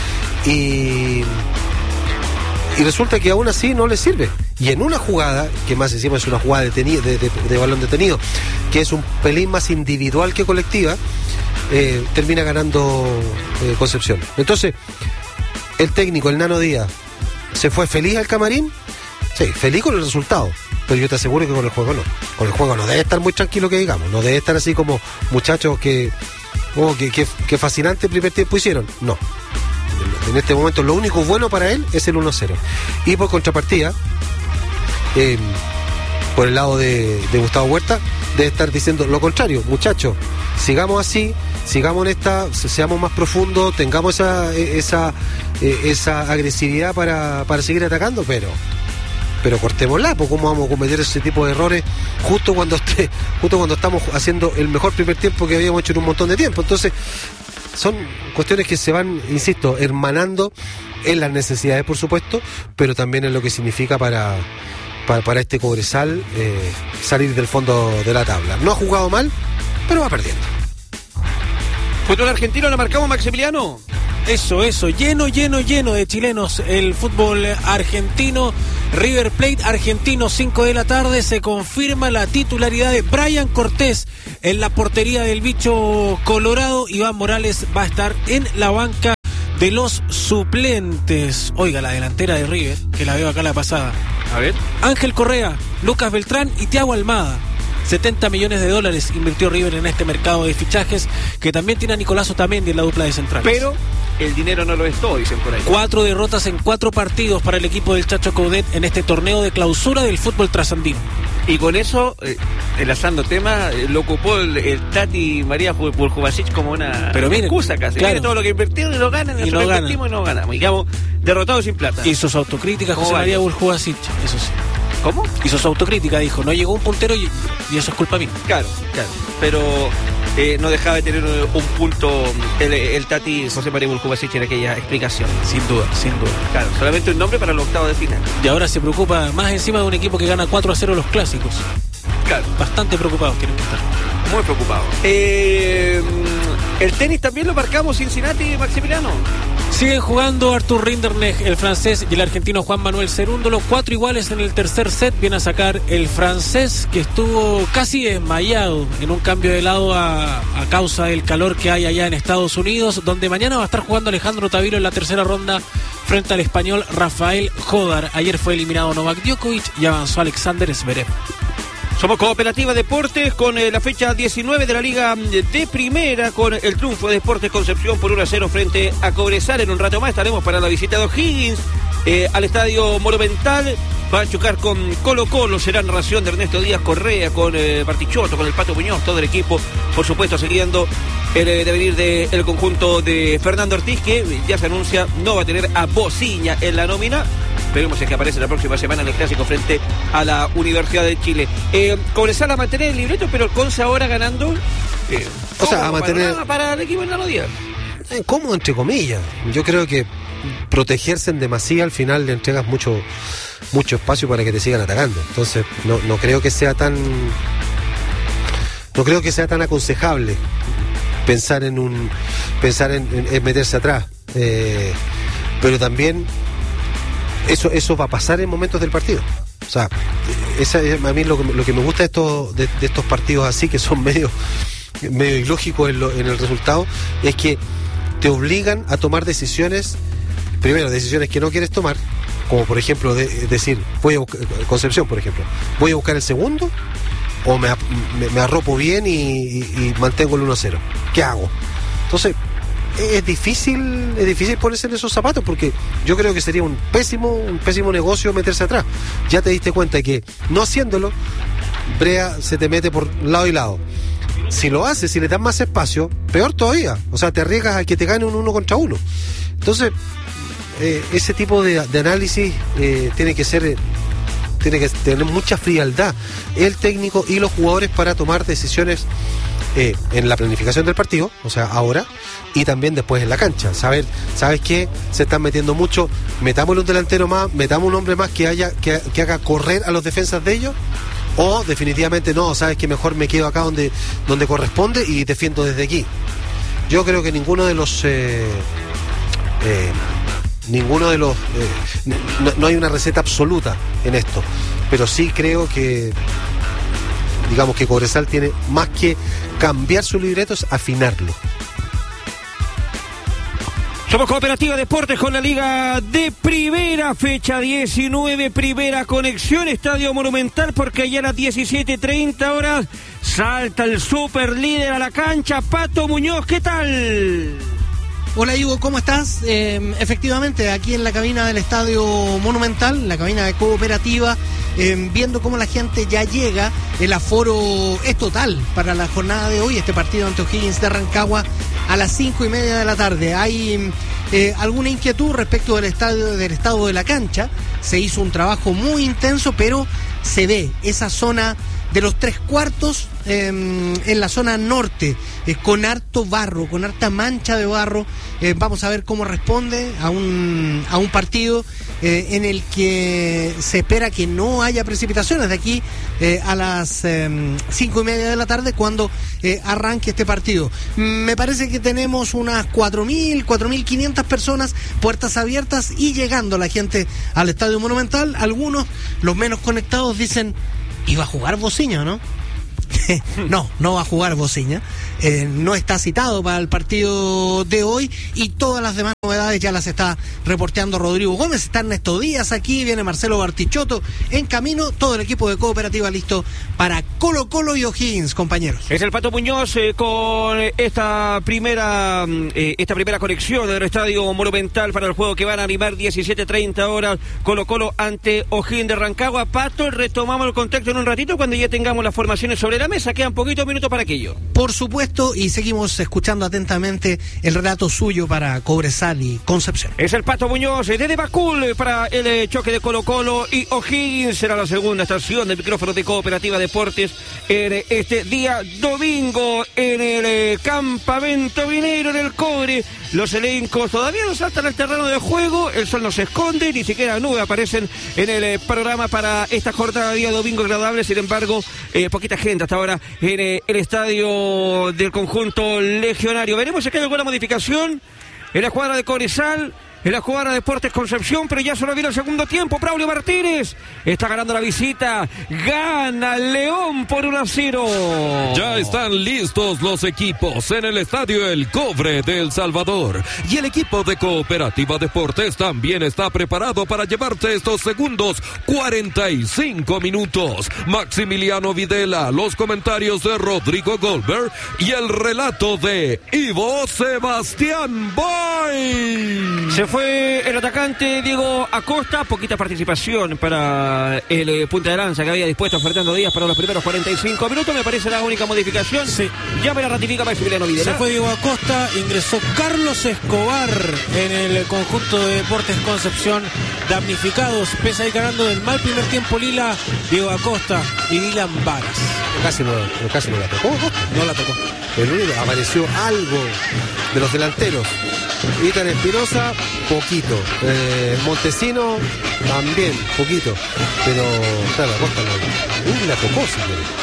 y, y resulta que aún así no le sirve. Y en una jugada, que más encima es una jugada detenido, de, de, de balón detenido, que es un pelín más individual que colectiva, eh, termina ganando eh, Concepción. Entonces, el técnico, el Nano Díaz, ¿se fue feliz al camarín? Sí, feliz con el resultado, pero yo te aseguro que con el juego no. Con el juego no debe estar muy tranquilo, que digamos. No debe estar así como muchachos que, oh, que, que, que fascinante primer tiempo hicieron. No. En este momento lo único bueno para él es el uno cero. Y por contrapartida, eh, por el lado de, de Gustavo Huerta, debe estar diciendo lo contrario. Muchachos, sigamos así, sigamos en esta, seamos más profundos, tengamos esa esa esa agresividad para, para seguir atacando, pero pero cortémosla, pues cómo vamos a cometer ese tipo de errores justo cuando esté, justo cuando estamos haciendo el mejor primer tiempo que habíamos hecho en un montón de tiempo. Entonces, son cuestiones que se van, insisto, hermanando en las necesidades, por supuesto, pero también en lo que significa para, para, para este Cobresal eh, salir del fondo de la tabla. No ha jugado mal, pero va perdiendo. ¿Fútbol argentino lo marcamos, Maximiliano? Eso, eso, lleno, lleno, lleno de chilenos el fútbol argentino. River Plate argentino, cinco de la tarde, se confirma la titularidad de Brian Cortés en la portería del bicho colorado. Iván Morales va a estar en la banca de los suplentes. Oiga, la delantera de River, que la veo acá la pasada. A ver. Ángel Correa, Lucas Beltrán y Thiago Almada. setenta millones de dólares invirtió River en este mercado de fichajes, que también tiene a Nicolás Otamendi en la dupla de centrales. Pero el dinero no lo es todo, dicen por ahí. Cuatro derrotas en cuatro partidos para el equipo del Chacho Coudet en este torneo de clausura del fútbol trasandino. Y con eso, eh, enlazando temas, eh, lo ocupó el, el Tati María Buljubasic como una Pero miren, excusa casi. claro. Miren todo lo que invirtieron y lo ganan, y, Y no nosotros ganan. invertimos y no ganamos. Y quedamos derrotados sin plata. Y sus autocríticas, José ¿Cómo María vale? Buljubasic, eso sí. ¿Cómo? Hizo su autocrítica, dijo, no llegó un puntero y, y eso es culpa mía. Claro, claro. Pero eh, no dejaba de tener un, un punto el, el Tati José María Buljubasic en aquella explicación. Sin duda, sin duda. Claro, solamente un nombre para los octavos de final. Y ahora se preocupa más encima de un equipo que gana cuatro a cero los clásicos. Claro. Bastante preocupados tienen que estar. Muy preocupado. Eh, el tenis también lo marcamos, Cincinnati, Maximiliano. Siguen jugando Artur Rinderknecht, el francés, y el argentino Juan Manuel Cerúndolo. Cuatro iguales en el tercer set. Viene a sacar el francés, que estuvo casi desmayado en un cambio de lado a, a causa del calor que hay allá en Estados Unidos, donde mañana va a estar jugando Alejandro Tavilo en la tercera ronda frente al español Rafael Jodar. Ayer fue eliminado Novak Djokovic y avanzó Alexander Zverev. Somos Cooperativa Deportes con eh, la fecha diecinueve de la Liga de Primera, con el triunfo de Deportes Concepción por uno a cero frente a Cobresal. En un rato más estaremos para la visita de O'Higgins eh, al Estadio Monumental. Va a chocar con Colo Colo, será narración de Ernesto Díaz Correa, con eh, Bartichotto, con el Pato Muñoz, todo el equipo, por supuesto, siguiendo el eh, devenir del conjunto de Fernando Ortiz, que ya se anuncia no va a tener a Bociña en la nómina. Esperemos que aparece la próxima semana en el clásico frente a la Universidad de Chile. Eh, Cobresal a mantener el libreto, pero el Conce ahora ganando. Eh, O sea, a mantener- panorama para el equipo en la Díaz. Eh, ¿Cómo? Entre comillas. Yo creo que protegerse en demasía al final le entregas mucho mucho espacio para que te sigan atacando. Entonces, no, no creo que sea tan no creo que sea tan aconsejable pensar en un pensar en, en- en meterse atrás. Eh, pero también eso eso va a pasar en momentos del partido. O sea, esa es a mí lo que, lo que me gusta de estos de, de estos partidos así, que son medio medio ilógicos en, lo- en el resultado, es que te obligan a tomar decisiones, primero decisiones que no quieres tomar, como por ejemplo de, decir, voy a buscar, Concepción por ejemplo, voy a buscar el segundo o me, me, me arropo bien y, y, y mantengo el uno a cero. ¿Qué hago? Entonces es difícil, es difícil ponerse en esos zapatos, porque yo creo que sería un pésimo, un pésimo negocio meterse atrás. Ya te diste cuenta que no haciéndolo, Brea se te mete por lado y lado. Si lo haces, si le das más espacio, peor todavía. O sea, te arriesgas a que te gane un uno contra uno. Entonces, eh, ese tipo de, de análisis eh, tiene que ser, eh, tiene que tener mucha frialdad el técnico y los jugadores para tomar decisiones eh, en la planificación del partido, o sea, ahora, y también después en la cancha. Saber, ¿sabes qué? Se están metiendo mucho, metámosle un delantero más, metamos un hombre más que haya, que, que haga correr a los defensas de ellos. O definitivamente no, sabes que mejor me quedo acá donde, donde corresponde y defiendo desde aquí. Yo creo que ninguno de los eh, eh, ninguno de los eh, no, no hay una receta absoluta en esto, pero sí creo que digamos que Cobresal tiene más que cambiar su libreto, es afinarlo. Somos Cooperativa Deportes con la Liga de Primera, fecha diecinueve, primera conexión, Estadio Monumental, porque ya a las diecisiete treinta horas salta el super líder a la cancha, Pato Muñoz, ¿qué tal? Hola Ivo, ¿cómo estás? Eh, efectivamente, aquí en la cabina del Estadio Monumental, la cabina de Cooperativa, eh, viendo cómo la gente ya llega, el aforo es total para la jornada de hoy, este partido ante O'Higgins de Rancagua a las cinco y media de la tarde. Hay eh, alguna inquietud respecto del estadio, del estado de la cancha. Se hizo un trabajo muy intenso, pero se ve esa zona de los tres cuartos eh, en la zona norte, eh, con harto barro, con harta mancha de barro. Eh, vamos a ver cómo responde a un, a un partido eh, en el que se espera que no haya precipitaciones de aquí eh, a las eh, cinco y media de la tarde cuando eh, arranque este partido. Me parece que tenemos unas cuatro mil, cuatro mil quinientas personas, puertas abiertas y llegando la gente al Estadio Monumental. Algunos, los menos conectados, dicen: ¿iba a jugar Bociña, no? No, no va a jugar Bociña. Eh, no está citado para el partido de hoy y todas las demás novedades ya las está reporteando Rodrigo Gómez. Está Ernesto Díaz aquí, viene Marcelo Bartichotto en camino, todo el equipo de Cooperativa listo para Colo Colo y O'Higgins, compañeros. Es el Pato Muñoz eh, con esta primera eh, esta primera conexión del Estadio Monumental para el juego que van a animar diecisiete treinta horas Colo Colo ante O'Higgins de Rancagua. Pato, retomamos el contacto en un ratito cuando ya tengamos las formaciones sobre la mesa. Quedan poquitos minutos para aquello. Por supuesto, y seguimos escuchando atentamente el relato suyo para Cobresal y Concepción. Es el Pato Muñoz desde Bacul para el eh, choque de Colo Colo y O'Higgins. Será la segunda estación del micrófono de Cooperativa Deportes en eh, este día domingo en el eh, campamento minero en el Cobre. Los elencos todavía no saltan al terreno de juego, el sol no se esconde, ni siquiera nubes aparecen en el eh, programa para esta jornada de día domingo agradable. Sin embargo, eh, poquita gente hasta ahora en eh, el estadio del conjunto legionario. Veremos si hay alguna modificación en la cuadra de Cobresal, en la jugada de Deportes Concepción, pero ya solo viene el segundo tiempo. Braulio Martínez está ganando la visita, gana León por uno a cero. Ya están listos los equipos en el estadio El Cobre de El Salvador y el equipo de Cooperativa Deportes también está preparado para llevarte estos segundos cuarenta y cinco minutos. Maximiliano Videla, los comentarios de Rodrigo Goldberg y el relato de Ivo Sebastián Boy. Se fue el atacante Diego Acosta, poquita participación para el eh, punta de lanza que había dispuesto Fernando Díaz para los primeros cuarenta y cinco minutos, me parece la única modificación. Sí. Ya me la ratifica Maximiliano Videla. Se fue Diego Acosta, ingresó Carlos Escobar en el conjunto de Deportes Concepción, damnificados, pese a ir ganando del mal primer tiempo Lila, Diego Acosta y Dylan Varas. Casi no, casi no la tocó. No la tocó. El único, apareció algo de los delanteros. Itan Espinosa, poquito. Eh, Montesino, también, poquito. Pero, claro, Acosta no. Uy, la tocó, si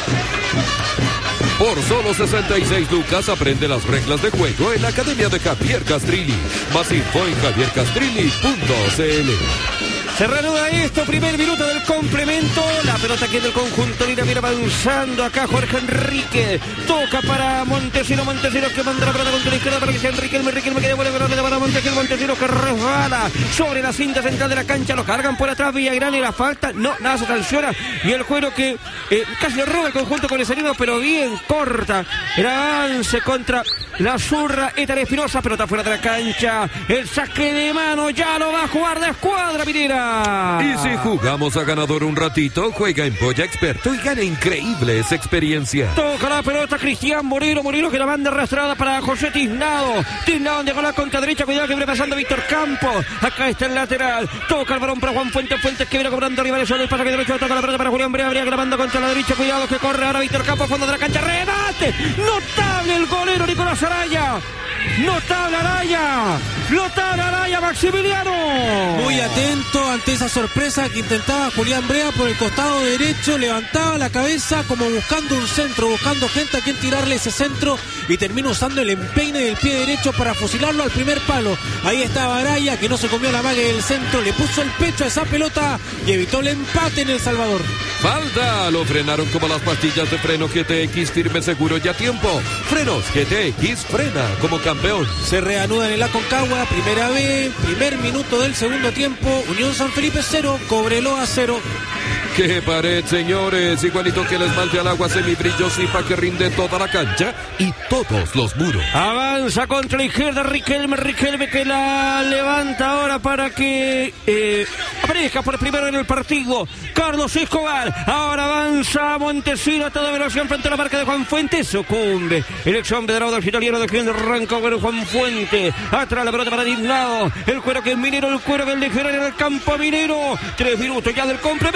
quiere. Por solo sesenta y seis lucas aprende las reglas de juego en la Academia de Javier Castrilli. Más info en javier castrilli punto c l. Se reanuda esto, primer minuto del complemento. La pelota que es del conjunto Lira viene avanzando acá Jorge Enrique. Toca para Montesino, Montesino que manda la pelota contra la izquierda para que sea Enrique, Enrique me queda buena pelota para Montesino, Montesino que resbala sobre la cinta central de la cancha. Lo cargan por atrás Villagrán y la falta. No, nada se sanciona. Y el juego que eh, casi le roba el conjunto con el salino, pero bien corta. El avance contra la zurra Etar Espinosa, pelota fuera de la cancha. El saque de mano ya lo va a jugar de escuadra Minera. Y si jugamos a ganador un ratito, juega en Polla Experto y gana increíbles experiencias. Toca la pelota Cristian Moreno, Moreno que la manda arrastrada para José Tiznado. Tiznado llegó la contra derecha, cuidado que viene pasando Víctor Campos. Acá está el lateral. Toca el balón para Juan Fuentes, Fuentes que viene cobrando rivales sobre el pasaje derecho. Toca la pelota para Julián Brea, Brea que la manda contra la derecha. Cuidado que corre ahora Víctor Campos, fondo de la cancha. Remate. Notable el golero Nicolás Araya. Notable Araya. Notable Araya, Maximiliano. Muy atento ante esa sorpresa que intentaba Julián Brea por el costado derecho, levantaba la cabeza como buscando un centro, buscando gente a quien tirarle ese centro y termina usando el empeine del pie derecho para fusilarlo al primer palo. Ahí estaba Araya que no se comió la mague del centro, le puso el pecho a esa pelota y evitó el empate en El Salvador. Falta, lo frenaron como las pastillas de freno G T X, firme, seguro y a tiempo. Frenos G T X, frena como campeón. Se reanuda en el Aconcagua, primera vez, primer minuto del segundo tiempo, Unión San Felipe cero, Cobreloa cero. ¡Qué pared, señores! Igualito que el esmalte al agua semibrilloso y para que rinde toda la cancha y todos los muros. Avanza contra la izquierda Riquelme, Riquelme que la levanta ahora para que eh, aparezca por primero en el partido Carlos Escobar. Ahora avanza Montesino a toda velocidad frente a la marca de Juan Fuentes. Sucumbe el ex hombre de la del italiano de Gil Rancagua, Juan Fuentes. Atrás la pelota para Dignado. El cuero que es Minero, el cuero que es legionario del campo Minero. Tres minutos ya del complemento. Gana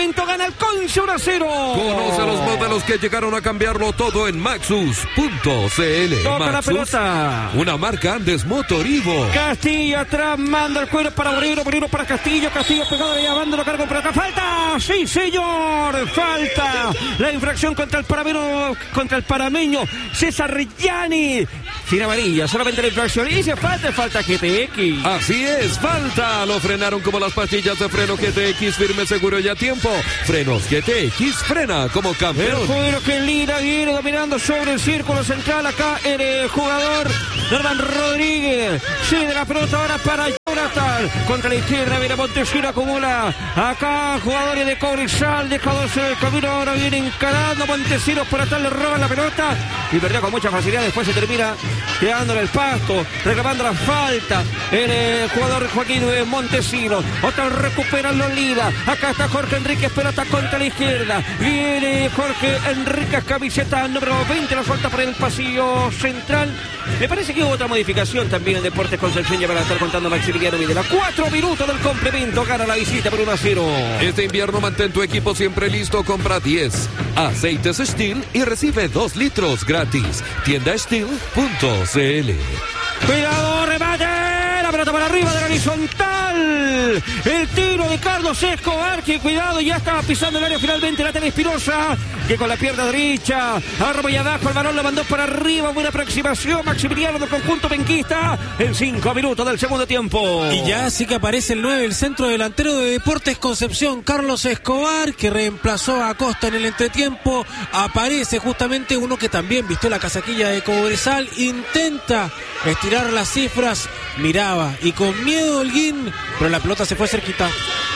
al Conce uno a cero. Conoce los modelos que llegaron a cambiarlo todo en Maxus punto c l. Toca Maxus, la pelota. una marca Andes Motorivo. Castillo atrás, manda el cuero para Obrero, Obrero para Castillo, Castillo pegado de llamando, lo cargo por acá. ¡Falta! ¡Sí, señor! ¡Falta! La infracción contra el parameno, contra el parameño César Gianni. Sin amarilla, solamente la infracción. Y dice falta, falta G T X. Así es, falta. Lo frenaron como las pastillas de freno G T X, firme, seguro y a tiempo. Frenos G T X, frena como El campeón. jugador que Lira viene dominando sobre el círculo central. Acá el jugador Norman Rodríguez. Sigue la pelota ahora para Jonathan. Contra la izquierda viene Montesino, acumula. Acá jugadores de Cobresal, dejados en el camino. Ahora viene encarando Montesinos por atrás, le roban la pelota. Y perdió con mucha facilidad. Después se termina quedándole el pasto, reclamando la falta. El eh, jugador Joaquín Montesinos. Otra recupera Lolida. Acá está Jorge Enríquez, pelota contra la izquierda. Viene Jorge Enríquez, camiseta número veinte, la suelta por el pasillo central. Me parece que hubo otra modificación también en Deportes Concepción, ya para estar contando Maximiliano Videla. Cuatro minutos del complemento, gana la visita por uno a cero. Este invierno mantén tu equipo siempre listo, compra diez aceites Steel y recibe dos litros gratis. Tienda Steel punto c l. Cuidado, remate, la pelota para arriba de la horizontal. El tiro de Carlos Escobar, que cuidado, ya estaba pisando el área finalmente la Tele Espinosa, que con la pierna derecha, arriba y abajo, el balón lo mandó para arriba, buena aproximación, Maximiliano del conjunto penquista, en cinco minutos del segundo tiempo. Y ya sí que aparece el nueve, el centro delantero de Deportes Concepción, Carlos Escobar, que reemplazó a Costa en el entretiempo. Aparece justamente uno que también vistió la casaquilla de Cobresal, intenta estirar las cifras, miraba y con miedo Holguín, pero la pelota se fue cerquita.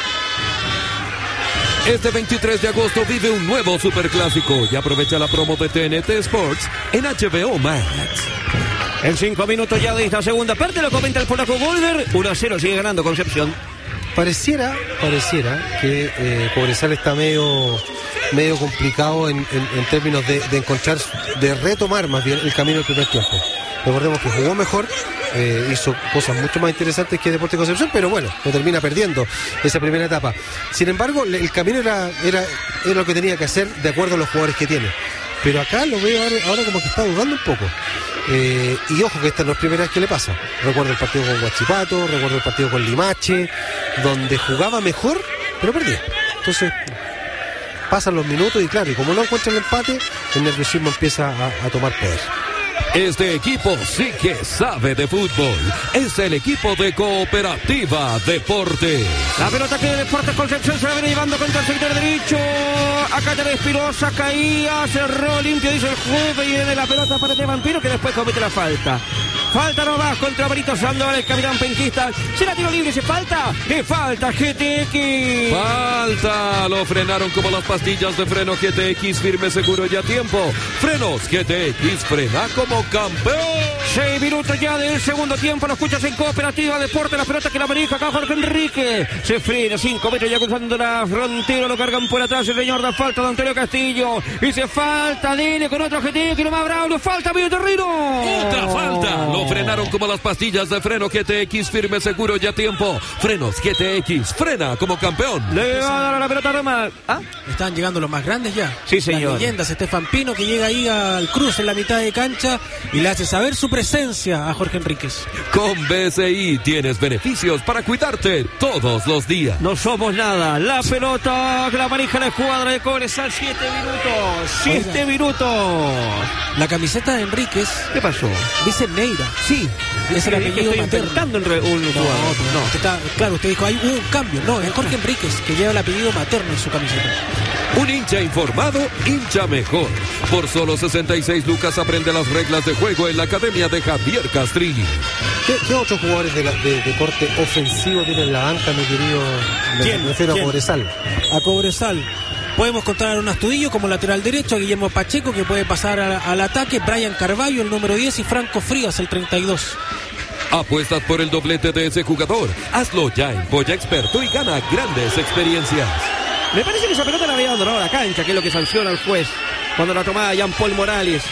Este veintitrés de agosto vive un nuevo superclásico y aprovecha la promo de T N T Sports en H B O Max. En cinco minutos ya de esta segunda parte, lo comenta el polaco Golder. uno a cero sigue ganando Concepción. Pareciera, pareciera que eh, Cobresal está medio, medio complicado en, en, en términos de, de encontrar, de retomar más bien el camino del primer tiempo. Recordemos que jugó mejor, eh, hizo cosas mucho más interesantes que Deportes Concepción, pero bueno, lo termina perdiendo esa primera etapa. Sin embargo, el camino era, era, era lo que tenía que hacer de acuerdo a los jugadores que tiene. Pero acá lo veo ahora, ahora como que está dudando un poco. Eh, y ojo que esta no es la primera vez que le pasa. Recuerdo el partido con Huachipato, recuerdo el partido con Limache, donde jugaba mejor, pero perdía. Entonces, pasan los minutos y claro, y como no encuentra el empate, el nerviosismo empieza a, a tomar poder. Este equipo sí que sabe de fútbol. Es el equipo de Cooperativa Deportes. La pelota que Deportes Concepción se la viene llevando contra el sector derecho. Acá Tele Espinosa caía, cerró limpio, dice el juez, y viene la pelota para este Vampiro que después comete la falta. Falta nomás contra Brito Sandoval, el capitán penquista. Se la tiro libre, se falta. ¿Qué falta, G T X? Falta. Lo frenaron como las pastillas de freno G T X, firme, seguro y a tiempo. Frenos G T X, frena como campeón. Seis minutos ya del segundo tiempo. Lo escuchas en Cooperativa Deportes. La pelota que la maneja acá Jorge Enrique. Se frena, cinco metros ya cruzando la frontera. Lo cargan por atrás el señor. Da falta de Antonio Castillo. Y se falta Dele con otro G T X. Lo más bravo. Le falta medio terreno. Otra falta. Lo frenaron como las pastillas de freno G T X, firme, seguro y a tiempo. Frenos G T X, frena como campeón. Le va a dar a la pelota Roma. ¿Ah? Están llegando los más grandes ya. Sí, señor. Las leyendas, Estefan Pino, que llega ahí al cruce en la mitad de cancha y le hace saber su presencia a Jorge Enríquez. Con B C I tienes beneficios para cuidarte todos los días. No somos nada. La pelota que la maneja la escuadra de Cobresal. Siete minutos. Siete Oiga. minutos. La camiseta de Enríquez. ¿Qué pasó? Dice Neira. Sí. Es el apellido estoy materno. inventando un, re, un no, jugador. No, no. Usted está, claro, usted dijo, hay un cambio. No, es Jorge Enríquez, que lleva el apellido materno en su camiseta. Un hincha informado, hincha mejor. Por solo sesenta y seis lucas aprende las reglas de juego en la academia de Javier Castrilli. ¿Qué, qué otros jugadores de, la, de, de corte ofensivo tienen la banca, mi querido? Me refiero a Cobresal. A Cobresal. Podemos contar a un Astudillo como lateral derecho, a Guillermo Pacheco, que puede pasar a, al ataque, Brian Carballo, el número diez, y Franco Frías, el treinta y dos. Apuestas por el doblete de ese jugador. Hazlo ya en Polla Experto y gana grandes experiencias. Me parece que esa pelota la había abandonado a la cancha, que es lo que sanciona el juez cuando la tomaba Jean Paul Morales.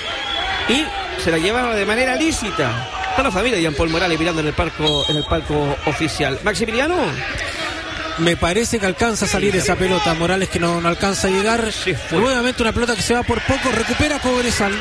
Y se la llevaba de manera lícita. Está la familia de Jean Paul Morales mirando en el palco, en el palco oficial. Maximiliano. Me parece que alcanza a salir esa pelota. Morales que no, no alcanza a llegar. Nuevamente una pelota que se va por poco. Recupera Cobresal.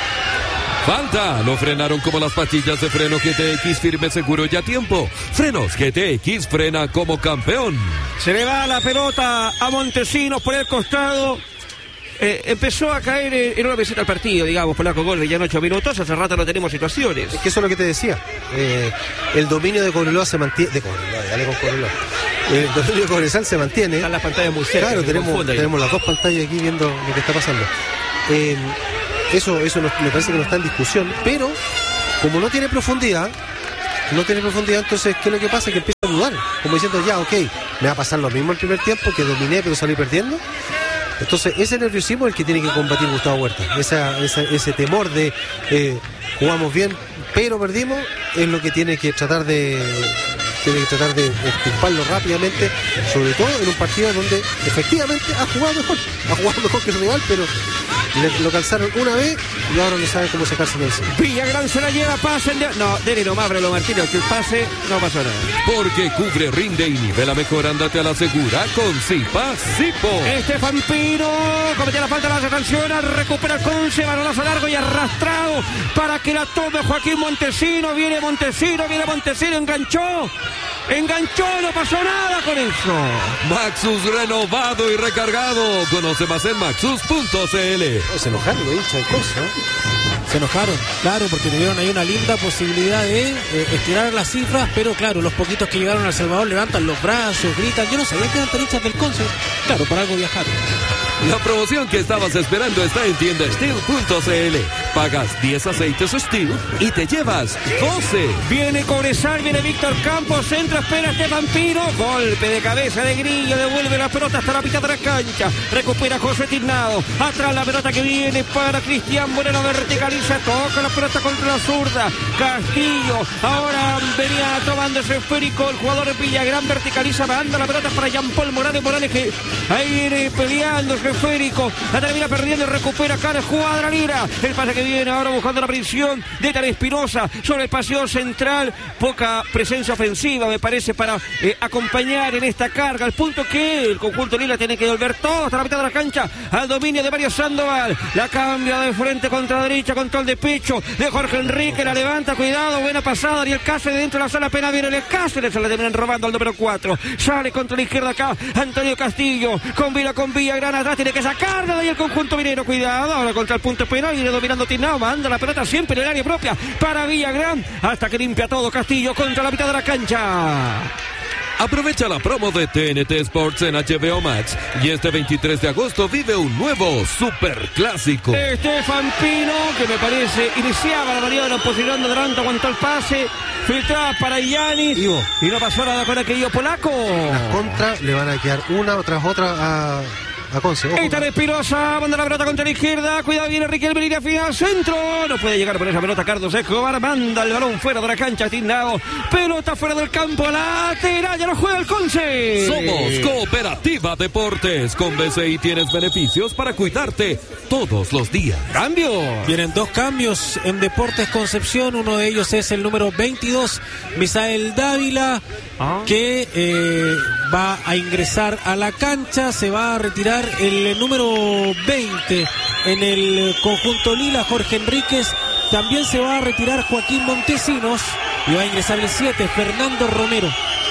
Falta, lo frenaron como las pastillas de freno G T X, firme, seguro y a tiempo. Frenos G T X, frena como campeón. Se le va la pelota a Montesinos por el costado. Eh, empezó a caer en, en una meseta al partido, digamos, Polaco Gol, ya en ocho minutos, hace rato no tenemos situaciones. Es que eso es lo que te decía. Eh, el dominio de Cobreloa se mantiene. De Cobreloa, dale con Cobreloa. El dominio de Cobresal se mantiene. Están las pantallas muy cerca. Claro, tenemos, tenemos las dos pantallas aquí viendo lo que está pasando. Eh, Eso, eso no, me parece que no está en discusión, pero como no tiene profundidad, no tiene profundidad, entonces, ¿qué es lo que pasa? Que empieza a dudar, como diciendo, ya, ok, me va a pasar lo mismo el primer tiempo, que dominé pero salí perdiendo. Entonces, ese nerviosismo es el que tiene que combatir Gustavo Huerta. Esa, esa, ese temor de eh, jugamos bien, pero perdimos, es lo que tiene que tratar de... tiene que tratar de extirparlo rápidamente, sobre todo en un partido donde efectivamente ha jugado mejor, ha jugado mejor que su rival, pero le, lo calzaron una vez y ahora no saben cómo sacarse del centro. Villagrán se la lleva, pase de... No, dele nomás, Brelo Martínez, que el pase no pasó nada. Porque cubre, rinde y nivela mejor, ándate a la segura con Zipa Zipo. Estefan Pino cometió la falta, la sanciona, recupera el Conce, balonazo largo y arrastrado para que la tome Joaquín Montesino. Viene Montesino, viene Montesino, enganchó. Enganchó, no pasó nada con eso. Maxus renovado y recargado. Conoce más en maxus punto c l. Oh, se enojaron, lo hincha el Conce, ¿no? Se enojaron, claro, porque tuvieron ahí una linda posibilidad de eh, estirar las cifras, pero claro, los poquitos que llegaron a El Salvador levantan los brazos, gritan. Yo no sabía que eran tan hinchas del Conce. Claro, por algo viajaron. La promoción que estabas esperando está en tienda steel punto c l. Pagas diez aceites Steel y te llevas doce. Viene Cobresal, viene Víctor Campos, centro, espera Estefan Pino. Golpe de cabeza de Grillo, devuelve la pelota hasta la mitad de la cancha. Recupera José Tirnado. Atrás la pelota que viene para Cristian Moreno, verticaliza, toca la pelota contra la zurda. Castillo, ahora venía tomando ese esférico el jugador de Villagrán, verticaliza, manda la pelota para Jean Paul Morales. Morales que ahí viene peleando ese esférico, la termina perdiendo y recupera acá el Cuadranira. El pase que viene ahora buscando la prisión de Tal Espinosa sobre el paseo central. Poca presencia ofensiva, me parece, para eh, acompañar en esta carga. Al punto que el conjunto Lila tiene que volver todo hasta la mitad de la cancha al dominio de Mario Sandoval. La cambia de frente contra derecha, control de pecho de Jorge Enrique, la levanta, cuidado, buena pasada. Ariel Cáceres dentro de la sala, pena viene el Cáceres, se le terminan robando al número cuatro. Sale contra la izquierda acá Antonio Castillo, combina con Villagrán, atrás tiene que sacarla de ahí el conjunto minero, cuidado, ahora contra el punto penal, viene dominando Tinao, manda la pelota siempre en el área propia para Villagrán, hasta que limpia todo Castillo contra la mitad de la cancha. Aprovecha la promo de T N T Sports en H B O Max y este veintitrés de agosto vive un nuevo superclásico. Estefan Pino, que me parece iniciaba la maniobra posicionando adelante, aguantó el pase, filtraba para Yanis Ivo. Y no pasó nada con aquello polaco. Las contras le van a quedar una tras otra a... a Conce. Esta de Espinosa, manda la pelota contra la izquierda, cuidado, viene Riquelme, línea final, centro, no puede llegar por esa pelota Carlos Escobar, manda el balón fuera de la cancha, Tindao, pelota fuera del campo, lateral, ya no juega el Conce. Somos Cooperativa Deportes, con B C I tienes beneficios para cuidarte todos los días. Cambio. Vienen dos cambios en Deportes Concepción, uno de ellos es el número veintidós, Misael Dávila, ah. que eh, va a ingresar a la cancha, se va a retirar el número veinte en el conjunto Lila, Jorge Enríquez. También se va a retirar Joaquín Montesinos y va a ingresar el siete, Fernando Romero.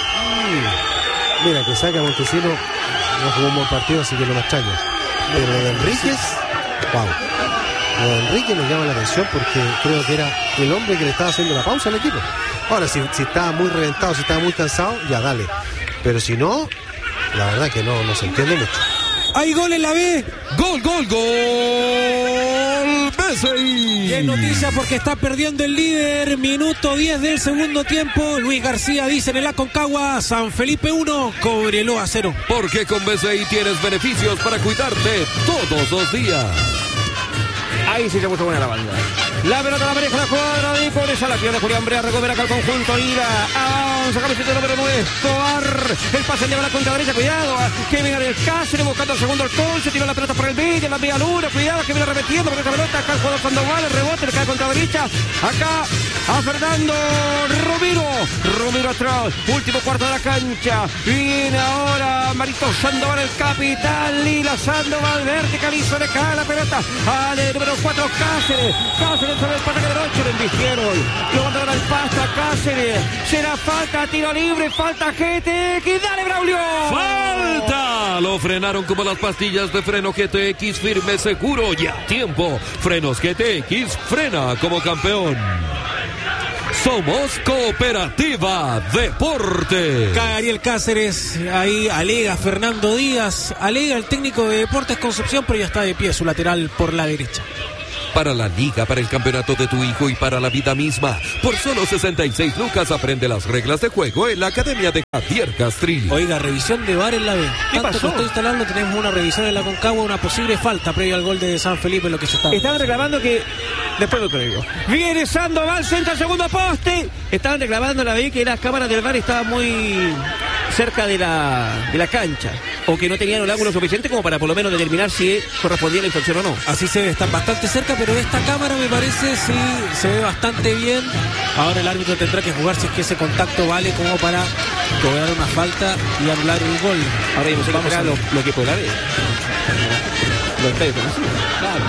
Mm. Mira, que saca Montesinos, no jugó un buen partido, así que no me extraña. Pero lo de Enríquez, wow. Lo de Enríquez nos llama la atención porque creo que era el hombre que le estaba haciendo la pausa al equipo. Ahora, si, si estaba muy reventado, si estaba muy cansado, ya dale. Pero si no, la verdad que no, no se entiende mucho. ¡Hay gol en la B! ¡Gol, gol, gol! B C I. ¡Qué noticia porque está perdiendo el líder! Minuto diez del segundo tiempo. Luis García dice en el Aconcagua, San Felipe uno, Cobreloa cero. Porque con B C I tienes beneficios para cuidarte todos los días. Ahí sí se puso buena la banda. La pelota la maneja la cuadra de Cobresal, la pierde Julián Brea, recupera acá el conjunto Ira. Avanza, camiseta número nueve, Escobar, El pase lleva la contra derecha, cuidado. Que viene el Cáceres buscando el segundo gol. Se tiró la pelota por el medio, la media luna. Cuidado que viene repitiendo con esa pelota. Acá el jugador Sandoval, el rebote, le cae contra derecha. Acá a Fernando Romero. Romero atrás. Último cuarto de la cancha. Viene ahora Marito Sandoval, el capitán. Lila Sandoval, verticaliza, le cae la pelota. Al número cuatro, Cáceres. Cáceres sobre el pasaje derecho. Le embistieron. Lo mandaron al pasto a Cáceres. Será falta, tiro libre, falta G T X. Dale, Braulio. ¡Falta! Lo frenaron como las pastillas de freno G T X, firme, seguro y a tiempo. Frenos G T X, frena como campeón. Somos Cooperativa Deporte. Cae Ariel Cáceres, ahí alega Fernando Díaz, alega el técnico de Deportes Concepción, pero ya está de pie su lateral por la derecha. Para la liga, para el campeonato de tu hijo y para la vida misma. Por solo sesenta y seis lucas aprende las reglas de juego en la Academia de Javier Castrilli. Oiga, revisión de V A R en la B. ¿Qué Tanto pasó? costó instalarlo, tenemos una revisión en la Concagua, una posible falta previo al gol de San Felipe, lo que se está. Estaban reclamando que... Después lo creo. Viene Sandoval, centra el segundo poste. Estaban reclamando la B que las cámaras del V A R estaban muy cerca de la, de la cancha. O que no tenían un ángulo suficiente como para por lo menos determinar si correspondía la infracción o no. Así se ve, están bastante cerca, pero esta cámara me parece sí se ve bastante bien. Ahora el árbitro tendrá que jugar si es que ese contacto vale como para cobrar una falta y anular el gol. Ahora yo no sé Vamos cómo a lo, ver. lo que puede dar. Lo está desconocido. Claro.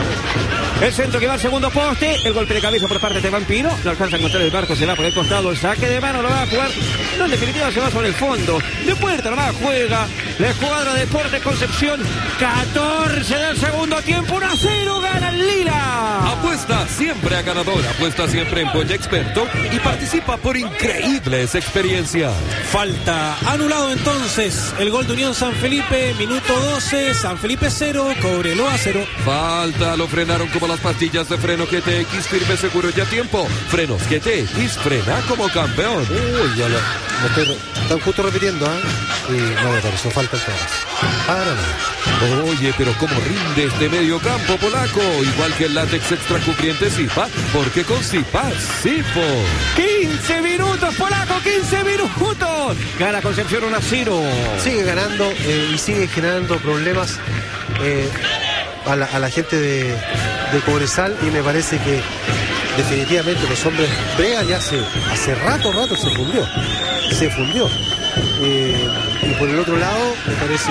El centro que va al segundo poste. El golpe de cabeza por parte de Vampiro. No alcanza a encontrar el barco. Se va por el costado. El saque de mano lo va a jugar. No, en definitiva se va sobre el fondo. De puerta lo va a juega. La escuadra de Deportes Concepción. catorce del segundo tiempo. uno a cero. Gana el Lila. Apuesta siempre a ganador. Apuesta siempre en Polla Experto y participa por increíbles experiencias. Falta anulado entonces el gol de Unión San Felipe, minuto doce, San Felipe cero, Cobreloa cero. Falta, lo frenaron como las pastillas de freno G T X, firme, seguro y a tiempo. Frenos G T X, frena como campeón. Uy, ya lo, lo estoy, están justo repitiendo, ¿ah? ¿eh? Y no me pareció falta el trabajo. Para nada. Oye, pero cómo rinde este medio campo polaco. Igual que el látex extra cubriente Zipa, porque con Zipa, Zipo. quince minutos, Polaco, quince minutos. Gana Concepción uno a cero. Sigue ganando eh, y sigue generando problemas eh, a, la, a la gente de, de Cobresal, y me parece que definitivamente los hombres bregan ya hace, hace rato, rato se fundió. Se fundió. Eh, y por el otro lado, me parece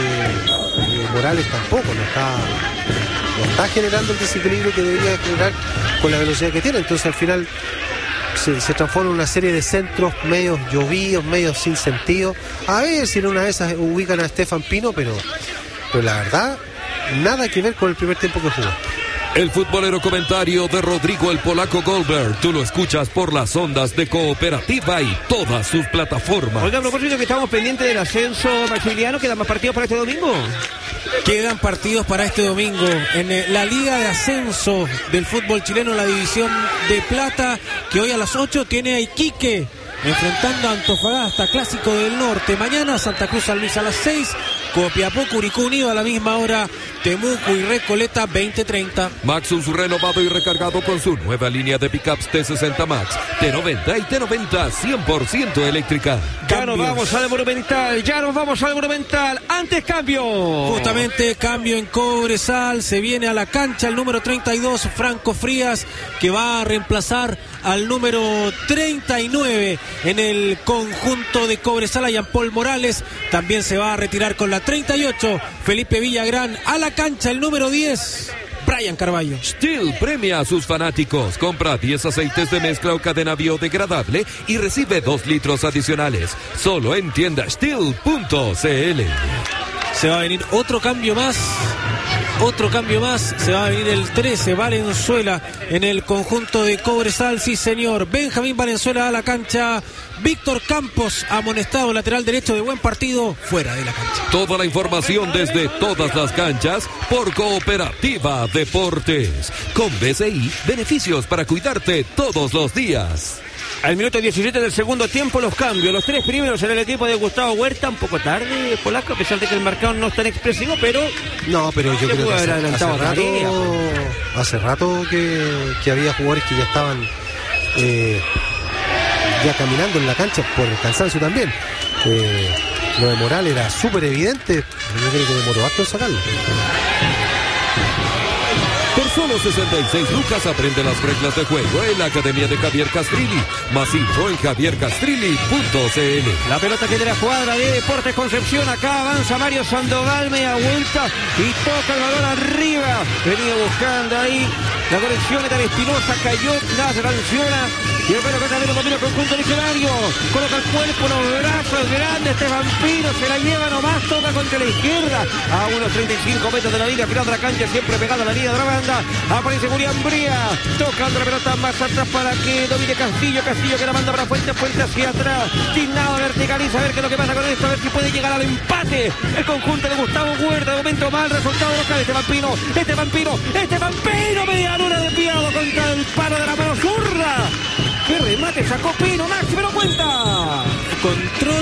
que eh, Morales tampoco no está, no está generando el desequilibrio que debería generar con la velocidad que tiene. Entonces al final se, se transforma en una serie de centros medios llovidos, medios sin sentido. A ver si en una de esas ubican a Estefan Pino, pero, pero la verdad, nada que ver con el primer tiempo que jugó. El futbolero comentario de Rodrigo el Polaco Goldberg. Tú lo escuchas por las ondas de Cooperativa y todas sus plataformas. Oiga, a propósito que estamos pendientes del ascenso, Maximiliano, ¿quedan más partidos para este domingo? Quedan partidos para este domingo en eh, la Liga de Ascenso del fútbol chileno, la división de plata, que hoy a las ocho tiene a Iquique enfrentando a Antofagasta, Clásico del Norte. Mañana Santa Cruz San Luis a las seis, Copiapó Curicó Unido a la misma hora, Temuco y Recoleta veinte treinta. Maxus renovado y recargado con su nueva línea de pickups T sesenta Max, T noventa y T noventa cien por ciento eléctrica. Ya nos vamos al Monumental, ya nos vamos al Monumental. Antes cambio. Justamente cambio en Cobresal, se viene a la cancha el número treinta y dos, Franco Frías, que va a reemplazar al número treinta y nueve en el conjunto de Cobresal, a Jean Paul Morales. También se va a retirar con la treinta y ocho, Felipe Villagrán. A la cancha el número diez, Brian Carballo. Stihl premia a sus fanáticos. Compra diez aceites de mezcla o cadena biodegradable y recibe dos litros adicionales. Solo en tienda stihl punto c l. Se va a venir otro cambio más. Otro cambio más, se va a venir el trece, Valenzuela, en el conjunto de Cobresal, sí señor. Benjamín Valenzuela a la cancha, Víctor Campos, amonestado, lateral derecho de buen partido, fuera de la cancha. Toda la información desde todas las canchas por Cooperativa Deportes. Con B C I, beneficios para cuidarte todos los días. Al minuto diecisiete del segundo tiempo, los cambios. Los tres primeros en el equipo de Gustavo Huerta, un poco tarde, Polaco, a pesar de que el marcador no es tan expresivo, pero... No, pero yo creo que hace, hace rato, tarea, hace rato que, que había jugadores que ya estaban eh, ya caminando en la cancha por el cansancio también. Eh, lo de Morales era súper evidente. Yo creo que demoró harto en sacarlo. Por solo sesenta y seis lucas aprende las reglas de juego en la Academia de Javier Castrilli. Más info en javier castrilli punto c l. La pelota que de la cuadra de Deportes Concepción. Acá avanza Mario Sandoval, media vuelta y toca el balón arriba. Venía buscando ahí la conexión de Tal Espinosa, cayó, nada se sanciona. Y el pelo que también lo domina el conjunto literario. Coloca el cuerpo, los brazos grandes. Este vampiro se la lleva nomás, toca contra la izquierda. A unos treinta y cinco metros de la línea final de la cancha, siempre pegada a la línea de la banda. Aparece Julián Bría, tocando la pelota más atrás para que domine Castillo. Castillo que la manda para Fuente, Fuente hacia atrás. Sin nada, verticaliza, a ver qué es lo que pasa con esto, a ver si puede llegar al empate. El conjunto de Gustavo Huerta, de momento mal resultado local. Este vampiro, este vampiro, este vampiro, media luna desviado contra el palo de la mano zurda. ¡Qué remate sacó Pino! ¡Maxi, me lo cuenta! Control